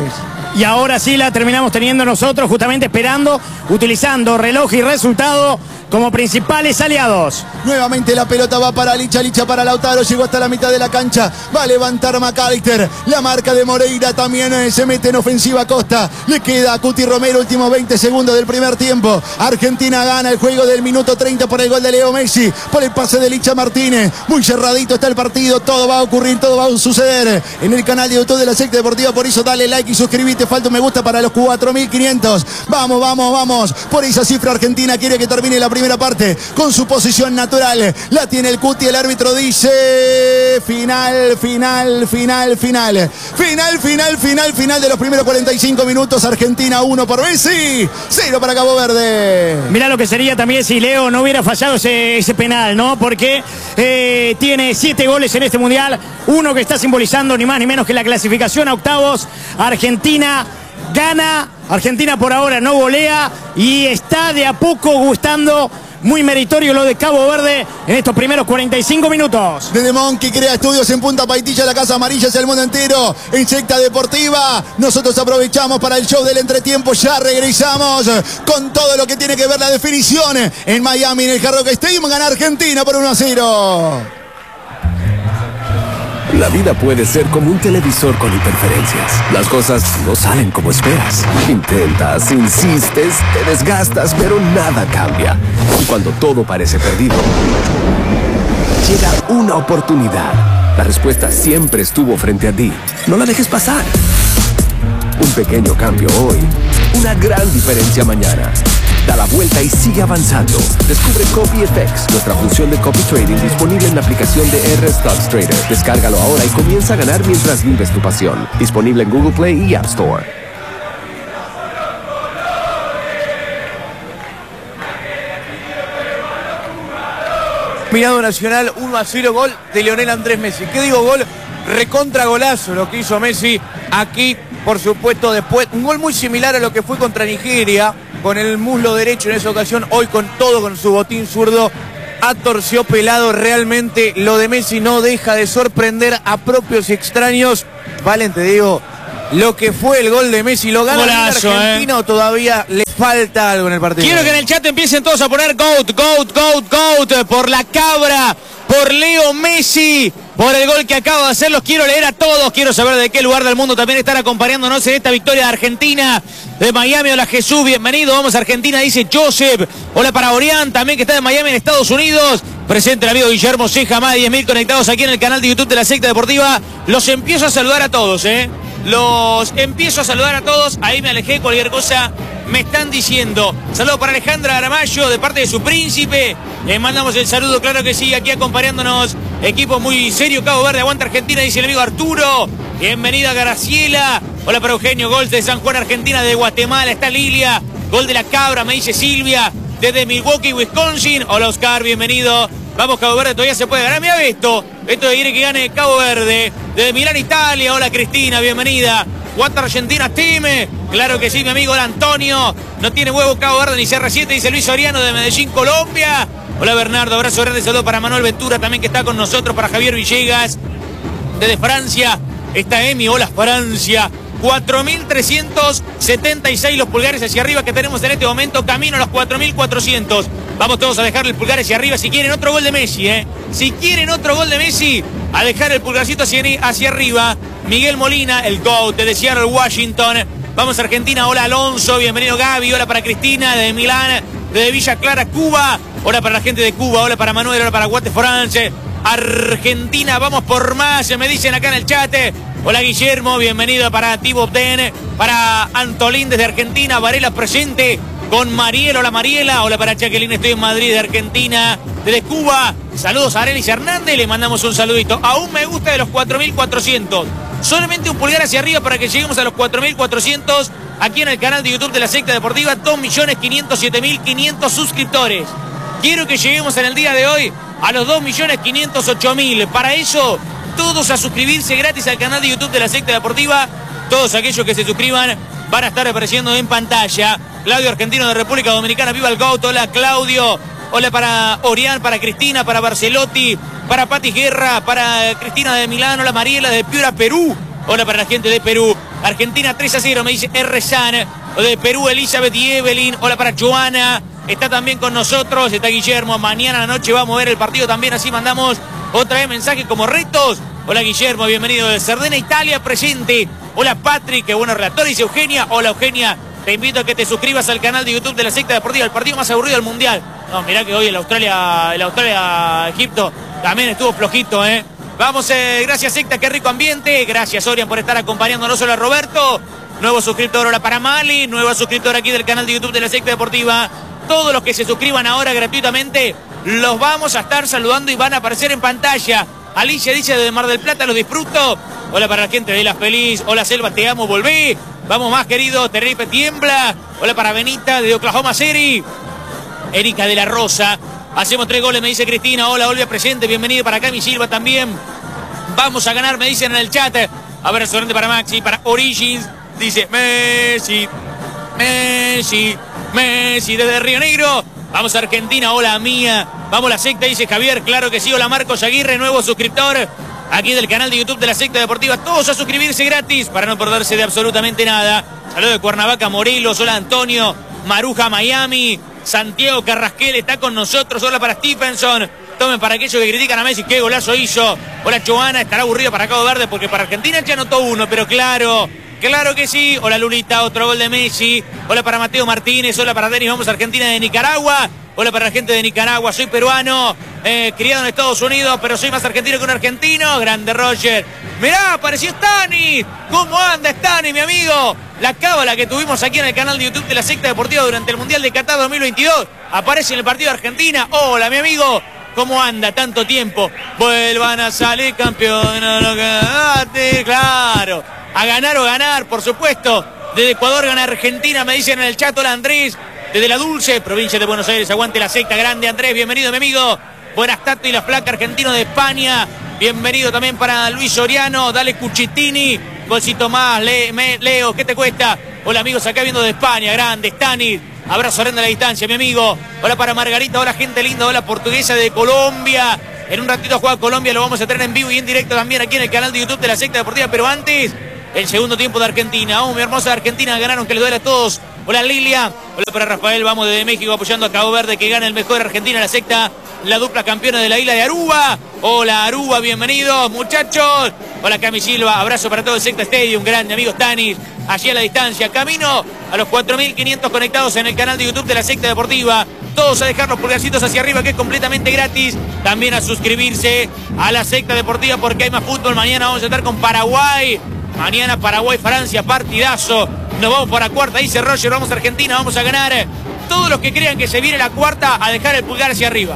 Y ahora sí la terminamos teniendo nosotros, justamente esperando, utilizando reloj y resultado como principales aliados. Nuevamente la pelota va para Licha, Licha para Lautaro, llegó hasta la mitad de la cancha, va a levantar McAllister, la marca de Moreira también se mete en ofensiva Costa, le queda a Cuti Romero, últimos 20 segundos del primer tiempo. Argentina gana el juego del minuto 30 por el gol de Leo Messi, por el pase de Licha Martínez, muy cerradito está el partido, todo va a ocurrir, todo va a suceder en el canal de YouTube de la Secta Deportiva, por eso dale like y suscríbete, falta un me gusta para los 4.500, vamos, vamos, vamos, por esa cifra Argentina quiere que termine la primera parte con su posición natural, la tiene el Cuti, el árbitro dice final, final, final, final, final, final, final, final de los primeros 45 minutos, Argentina 1 por Messi, 0 para Cabo Verde. Mirá lo que sería también si Leo no hubiera fallado ese penal, ¿no? Porque tiene 7 goles en este mundial, uno que está simbolizando ni más ni menos que la clasificación a octavos. Argentina gana, Argentina por ahora no golea y está de a poco gustando. Muy meritorio lo de Cabo Verde en estos primeros 45 minutos. Desde Monkey crea estudios en Punta Paitilla, la Casa Amarilla es el mundo entero. En Secta Deportiva, nosotros aprovechamos para el show del entretiempo. Ya regresamos con todo lo que tiene que ver la definición en Miami, en el Hard Rock Stadium. Gana Argentina por 1-0. La vida puede ser como un televisor con interferencias. Las cosas no salen como esperas. Intentas, insistes, te desgastas, pero nada cambia. Y cuando todo parece perdido, llega una oportunidad. La respuesta siempre estuvo frente a ti. No la dejes pasar. Un pequeño cambio hoy, una gran diferencia mañana. Da la vuelta y sigue avanzando. Descubre CopyFX, nuestra función de copy trading disponible en la aplicación de R Stocks Trader. Descárgalo ahora y comienza a ganar mientras vives tu pasión. Disponible en Google Play y App Store. Mirado Nacional, 1-0, gol de Lionel Andrés Messi. ¿Qué digo? Gol recontra golazo lo que hizo Messi aquí, por supuesto, después. Un gol muy similar a lo que fue contra Nigeria, con el muslo derecho en esa ocasión, hoy con todo, con su botín zurdo, atorciopelado. Realmente lo de Messi no deja de sorprender a propios y extraños. Valen, te digo, lo que fue el gol de Messi, ¿lo gana Golazo, Argentina o todavía le falta algo en el partido? Quiero que en el chat empiecen todos a poner GOAT, GOAT, GOAT, GOAT, por la cabra, por Leo Messi, por el gol que acaba de hacer. Los quiero leer a todos, quiero saber de qué lugar del mundo también están acompañándonos en esta victoria de Argentina, de Miami. Hola Jesús, bienvenido, vamos a Argentina, dice Joseph. Hola para Orián, también que está de Miami en Estados Unidos. Presente el amigo Guillermo Ceja, más de 10.000 conectados aquí en el canal de YouTube de la Secta Deportiva. Los empiezo a saludar a todos, los empiezo a saludar a todos. Ahí me alejé, cualquier cosa me están diciendo. Saludo para Alejandra Aramayo de parte de su príncipe. Le mandamos el saludo, claro que sí, aquí acompañándonos. Equipo muy serio, Cabo Verde, aguanta Argentina, dice el amigo Arturo. Bienvenida Graciela. Hola para Eugenio, gol de San Juan, Argentina, de Guatemala. Está Lilia, gol de la cabra, me dice Silvia, desde Milwaukee, Wisconsin. Hola Oscar, bienvenido. Vamos Cabo Verde, todavía se puede ganar. Mira esto quiere que gane Cabo Verde. Desde Milán, Italia. Hola Cristina, bienvenida. Guanta Argentina, Team. Claro que sí, mi amigo. Hola Antonio. No tiene huevo Cabo Verde ni CR7, dice Luis Soriano de Medellín, Colombia. Hola Bernardo, abrazo grande, saludo para Manuel Ventura también que está con nosotros, para Javier Villegas. Desde Francia está Emi, hola Francia. 4.376 los pulgares hacia arriba que tenemos en este momento, camino a los 4.400. Vamos todos a dejarle el pulgar hacia arriba si quieren otro gol de Messi, Si quieren otro gol de Messi, a dejar el pulgarcito hacia arriba. Miguel Molina, el GOAT de Seattle, Washington. Vamos a Argentina, hola Alonso, bienvenido Gaby, hola para Cristina, de Milán, de Villa Clara, Cuba. Hola para la gente de Cuba, hola para Manuel, hola para Guate France. Argentina, vamos por más, me dicen acá en el chat. Hola Guillermo, bienvenido para Tibo Den, para Antolín desde Argentina, Varela presente con Mariela, hola Mariela, hola para Jacqueline, estoy en Madrid, de Argentina, desde Cuba, saludos a Arelis Hernández, le mandamos un saludito, a un me gusta de los 4.400, solamente un pulgar hacia arriba para que lleguemos a los 4.400, aquí en el canal de YouTube de la Secta Deportiva, 2.507.500 suscriptores, quiero que lleguemos en el día de hoy a los 2.508.000, para eso todos a suscribirse gratis al canal de YouTube de la Secta Deportiva. Todos aquellos que se suscriban van a estar apareciendo en pantalla. Claudio Argentino de República Dominicana, viva el GOAT. Hola Claudio. Hola para Orián, para Cristina, para Barcelotti, para Pati Guerra, para Cristina de Milán. Hola Mariela de Piura, Perú. Hola para la gente de Perú. Argentina 3-0, me dice R-San. De Perú, Elizabeth y Evelyn. Hola para Joana. Está también con nosotros, está Guillermo. Mañana a la noche va a mover el partido también, así mandamos otra vez mensaje como retos. Hola Guillermo, bienvenido de Cerdena, Italia, presente. Hola Patrick, qué bueno relator, dice Eugenia. Hola Eugenia, te invito a que te suscribas al canal de YouTube de la Secta Deportiva, el partido más aburrido del Mundial. No, mirá que hoy el Australia-Egipto también estuvo flojito, ¿eh? Vamos, gracias Secta, qué rico ambiente. Gracias Orian por estar acompañándonos. Hola Roberto, nuevo suscriptor, hola para Mali, nuevo suscriptor aquí del canal de YouTube de la Secta Deportiva. Todos los que se suscriban ahora gratuitamente, los vamos a estar saludando y van a aparecer en pantalla. Alicia dice de Mar del Plata, los disfruto. Hola para la gente de La Feliz. Hola Selva, te amo, volví. Vamos más querido, Tenerife tiembla. Hola para Benita de Oklahoma City. Erika de la Rosa. Hacemos 3 goles, me dice Cristina. Hola, Olvia presente, bienvenido para Cami Silva también. Vamos a ganar, me dicen en el chat. Abrazo grande para Maxi, para Origins. Dice Messi, Messi, Messi desde Río Negro. Vamos a Argentina, hola mía. Vamos la Secta, dice Javier, claro que sí. Hola Marcos Aguirre, nuevo suscriptor aquí del canal de YouTube de la Secta Deportiva. Todos a suscribirse gratis para no perderse de absolutamente nada. Saludos de Cuernavaca, Morelos. Hola Antonio, Maruja, Miami. Santiago Carrasquel está con nosotros. Hola para Stephenson. Tomen para aquellos que critican a Messi, qué golazo hizo. Hola Joana, estará aburrido para Cabo Verde porque para Argentina ya anotó uno, pero claro que sí. Hola Lulita, otro gol de Messi. Hola para Mateo Martínez. Hola para Denis, vamos a Argentina de Nicaragua. Hola para la gente de Nicaragua, soy peruano, criado en Estados Unidos, pero soy más argentino que un argentino. Grande Roger. Mirá, apareció Stani. ¿Cómo anda Stani, mi amigo? La cábala que tuvimos aquí en el canal de YouTube de la Secta Deportiva durante el Mundial de Qatar 2022. Aparece en el partido de Argentina. Hola, mi amigo. ¿Cómo anda? Tanto tiempo. Vuelvan a salir campeones. Claro. A ganar o ganar, por supuesto. Desde Ecuador gana Argentina, me dicen en el chat. Hola Andrés. Desde La Dulce, provincia de Buenos Aires, aguante la Secta. Grande Andrés, bienvenido mi amigo. Buenas Tato y la Flaca, argentino de España. Bienvenido también para Luis Soriano. Dale Cuchitini. Golcito más, Leo, ¿qué te cuesta? Hola amigos, acá viendo de España, grande, Stanis. Abrazo grande a la distancia, mi amigo. Hola para Margarita, hola gente linda, hola portuguesa de Colombia. En un ratito juega Colombia, lo vamos a tener en vivo y en directo también aquí en el canal de YouTube de la Secta Deportiva. Pero antes, el segundo tiempo de Argentina. Vamos, mi hermosa Argentina, ganaron, que les duele a todos. Hola Lilia, hola para Rafael, vamos desde México apoyando a Cabo Verde, que gana el mejor Argentina, la Secta, la dupla campeona de la isla de Aruba. Hola Aruba, bienvenidos muchachos. Hola Cami Silva, abrazo para todo el Secta Stadium, grande amigo Stanis, allí a la distancia, camino a los 4.500 conectados en el canal de YouTube de la Secta Deportiva. Todos a dejar los pulgarcitos hacia arriba, que es completamente gratis. También a suscribirse a la Secta Deportiva porque hay más fútbol. Mañana vamos a estar con Paraguay. Mañana Paraguay-Francia, partidazo. Nos vamos por la cuarta, dice Roger, vamos a Argentina, vamos a ganar. Todos los que crean que se viene la cuarta, a dejar el pulgar hacia arriba.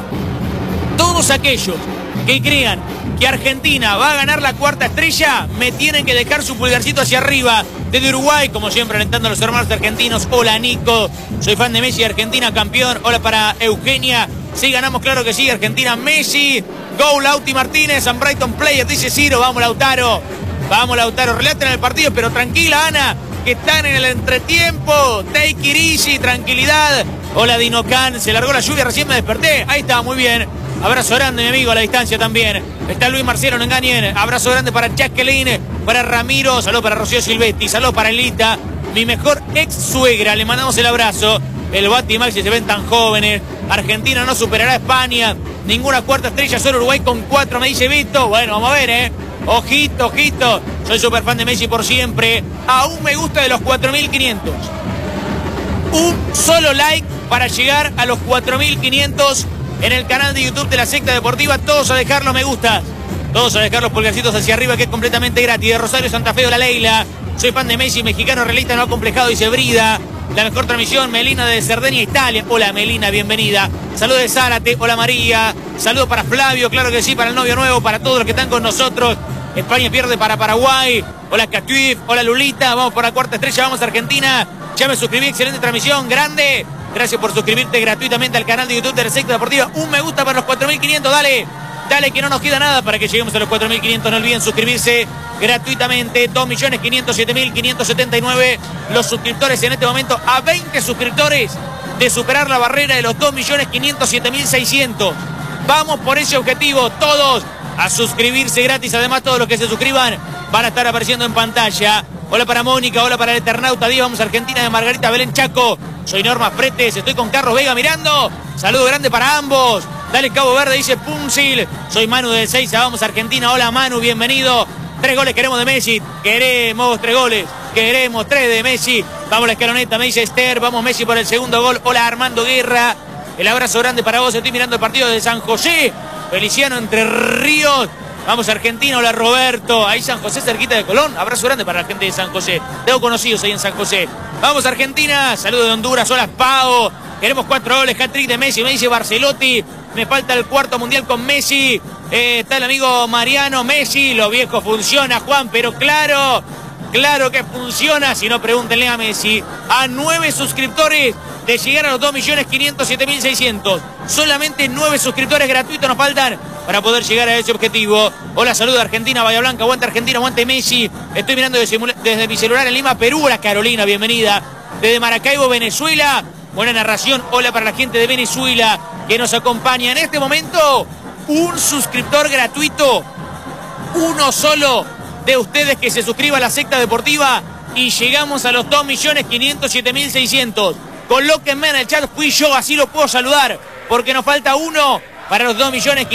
Todos aquellos que crean que Argentina va a ganar la cuarta estrella, me tienen que dejar su pulgarcito hacia arriba. Desde Uruguay, como siempre, alentando a los hermanos argentinos. Hola Nico, soy fan de Messi, Argentina campeón. Hola para Eugenia, sí ganamos, claro que sí, Argentina, Messi. Go Lauti Martínez, and Brighton Player, dice Ciro, vamos Lautaro. Vamos Lautaro, relaten el partido, pero tranquila Ana, que están en el entretiempo. Take it easy, tranquilidad. Hola Dino Can, se largó la lluvia, recién me desperté. Ahí está, muy bien. Abrazo grande, mi amigo, a la distancia también. Está Luis Marcelo, no engañen. Abrazo grande para Jacqueline, para Ramiro. Saludos para Rocío Silvetti, saludos para Elita, mi mejor ex suegra. Le mandamos el abrazo. El Bati y Maxi se ven tan jóvenes. Argentina no superará a España. Ninguna cuarta estrella, solo Uruguay con 4, me dice Vito. Bueno, vamos a ver, Ojito, ojito. Soy súper fan de Messi por siempre. Aún me gusta de los 4.500. Un solo like para llegar a los 4.500 en el canal de YouTube de la Secta Deportiva. Todos a dejar los me gustas. Todos a dejar los pulgarcitos hacia arriba, que es completamente gratis. De Rosario Santa Fe, la Leila. Soy fan de Messi, mexicano realista, no acomplejado, dice Brida. La mejor transmisión, Melina de Cerdeña, Italia. Hola Melina, bienvenida. Saludos de Zárate, hola María. Saludos para Flavio, claro que sí, para el novio nuevo, para todos los que están con nosotros. España pierde para Paraguay. Hola Catuif, hola Lulita. Vamos por la cuarta estrella, vamos a Argentina. Ya me suscribí, excelente transmisión, grande. Gracias por suscribirte gratuitamente al canal de YouTube de la Secta Deportiva. Un me gusta para los 4.500, dale. Dale que no nos queda nada para que lleguemos a los 4.500. No olviden suscribirse gratuitamente. 2.507.579 los suscriptores en este momento. A 20 suscriptores de superar la barrera de los 2.507.600. Vamos por ese objetivo. Todos a suscribirse gratis. Además, todos los que se suscriban van a estar apareciendo en pantalla. Hola para Mónica, hola para el Eternauta 10, vamos a Argentina de Margarita Belén Chaco. Soy Norma Fretes, estoy con Carlos Vega mirando. Saludo grande para ambos. Dale Cabo Verde, dice Punzil. Soy Manu del 6, vamos a Argentina. Hola Manu, bienvenido. 3 goles queremos de Messi. Queremos 3 goles. Queremos 3 de Messi. Vamos a la escaloneta, me dice Esther. Vamos Messi por el segundo gol. Hola Armando Guerra. El abrazo grande para vos. Estoy mirando el partido de San José. Feliciano Entre Ríos. Vamos a Argentina, hola Roberto. Ahí San José, cerquita de Colón. Abrazo grande para la gente de San José. Tengo conocidos ahí en San José. Vamos a Argentina. Saludos de Honduras. Hola Pau. Queremos 4 goles. Hat-trick de Messi. Me dice Barcelotti. Me falta el cuarto mundial con Messi. Está el amigo Mariano. Messi. Lo viejo funciona, Juan. Pero claro que funciona. Si no, pregúntenle a Messi. A 9 suscriptores de llegar a los 2.507.600. Solamente 9 suscriptores gratuitos nos faltan para poder llegar a ese objetivo. Hola, saludo de Argentina, Bahía Blanca, aguante Argentina, aguante Messi. Estoy mirando desde mi celular en Lima, Perú. Hola Carolina, bienvenida. Desde Maracaibo, Venezuela. Buena narración, hola para la gente de Venezuela que nos acompaña en este momento. Un suscriptor gratuito, uno solo de ustedes que se suscriba a la secta deportiva y llegamos a los 2.507.600. Colóquenme en el chat, fui yo, así lo puedo saludar, porque nos falta uno para los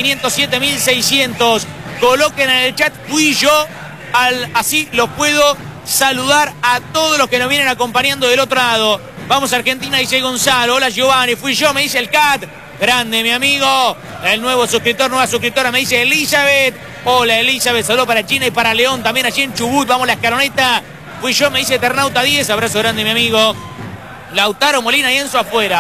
2.507.600. Coloquen en el chat, fui yo, así lo puedo saludar a todos los que nos vienen acompañando del otro lado. Vamos a Argentina, dice Gonzalo. Hola Giovanni, fui yo, me dice el Cat. Grande, mi amigo. El nuevo suscriptor, nueva suscriptora, me dice Elizabeth. Hola Elizabeth, saludo para China y para León, también allí en Chubut. Vamos a la escaloneta. Fui yo, me dice Eternauta 10. Abrazo grande, mi amigo. Lautaro, Molina y Enzo afuera.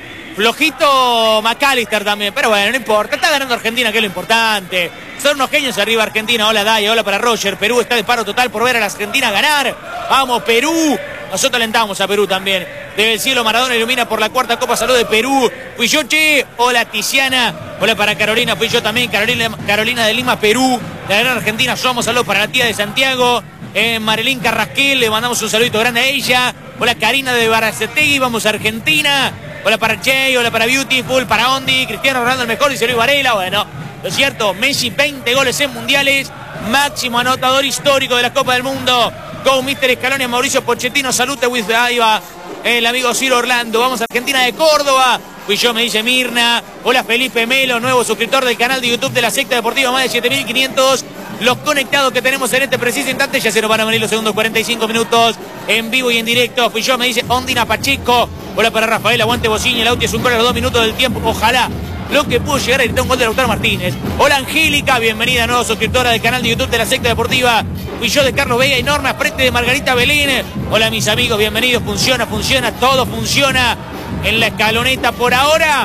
Flojito McAllister también, pero bueno, no importa. Está ganando Argentina, que es lo importante. Son unos genios arriba Argentina. Hola Daya, hola para Roger. Perú está de paro total por ver a la Argentina ganar. Vamos Perú. Nosotros alentamos a Perú también. Desde el cielo Maradona ilumina por la 4ª Copa Salud de Perú. Fui yo, che. Hola Tiziana. Hola para Carolina. Fui yo también. Carolina de Lima, Perú. La gran Argentina somos. Saludos para la tía de Santiago. Marilyn Carrasquel. Le mandamos un saludito grande a ella. Hola Karina de Baracetegui. Vamos a Argentina. Hola para Che. Hola para Beautiful. Para Ondi. Cristiano Ronaldo el mejor. Dice Luis Varela. Bueno, lo cierto. Messi 20 goles en mundiales. Máximo anotador histórico de la Copa del Mundo. Go Mr. Scaloni, Mauricio Pochettino, salute with ahí va el amigo Ciro Orlando. Vamos a Argentina de Córdoba. Fui yo, me dice Mirna. Hola Felipe Melo, nuevo suscriptor del canal de YouTube de la secta deportiva, más de 7.500. Los conectados que tenemos en este preciso instante, ya se nos van a venir los segundos 45 minutos en vivo y en directo. Fui yo, me dice Ondina Pacheco. Hola para Rafael, aguante Bocini, el auto es un gol a los 2 minutos del tiempo. Ojalá lo que pudo llegar a gritar un gol de Lautaro Martínez. Hola Angélica, bienvenida, nueva suscriptora del canal de YouTube de la secta deportiva. Fui yo de Carlos Vega y Norma Frente de Margarita Belén. Hola mis amigos, bienvenidos. Funciona, todo funciona en la escaloneta por ahora.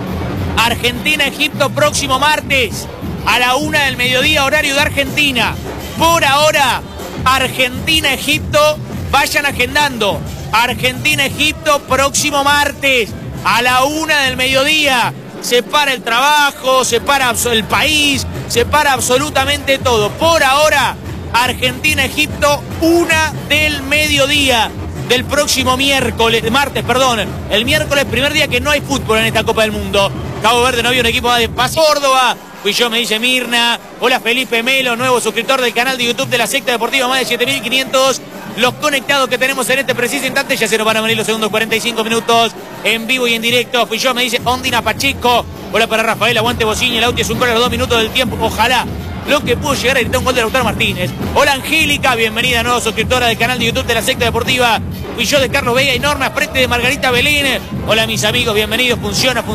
Argentina-Egipto próximo martes a la 1 del mediodía, horario de Argentina. Por ahora, Argentina-Egipto, vayan agendando. Argentina-Egipto próximo martes a la 1 del mediodía. Se para el trabajo, se para el país, se para absolutamente todo. Por ahora, Argentina-Egipto, 1 del mediodía del próximo martes. El miércoles, primer día que no hay fútbol en esta Copa del Mundo. Cabo Verde no había un equipo de paz. Córdoba. Fui yo, me dice Mirna. Hola Felipe Melo, nuevo suscriptor del canal de YouTube de la secta deportiva, más de 7.500. Los conectados que tenemos en este preciso instante, ya se nos van a venir los segundos 45 minutos en vivo y en directo. Fui yo, me dice Ondina Pacheco. Hola para Rafael, aguante Bocini, el auto es un gol a los 2 minutos del tiempo. Ojalá lo que pudo llegar a gritar un gol de Lautaro Martínez. Hola Angélica, bienvenida, nueva suscriptora del canal de YouTube de la secta deportiva. Fui yo de Carlos Vega y Norma Frente de Margarita Belén. Hola mis amigos, bienvenidos. Funciona.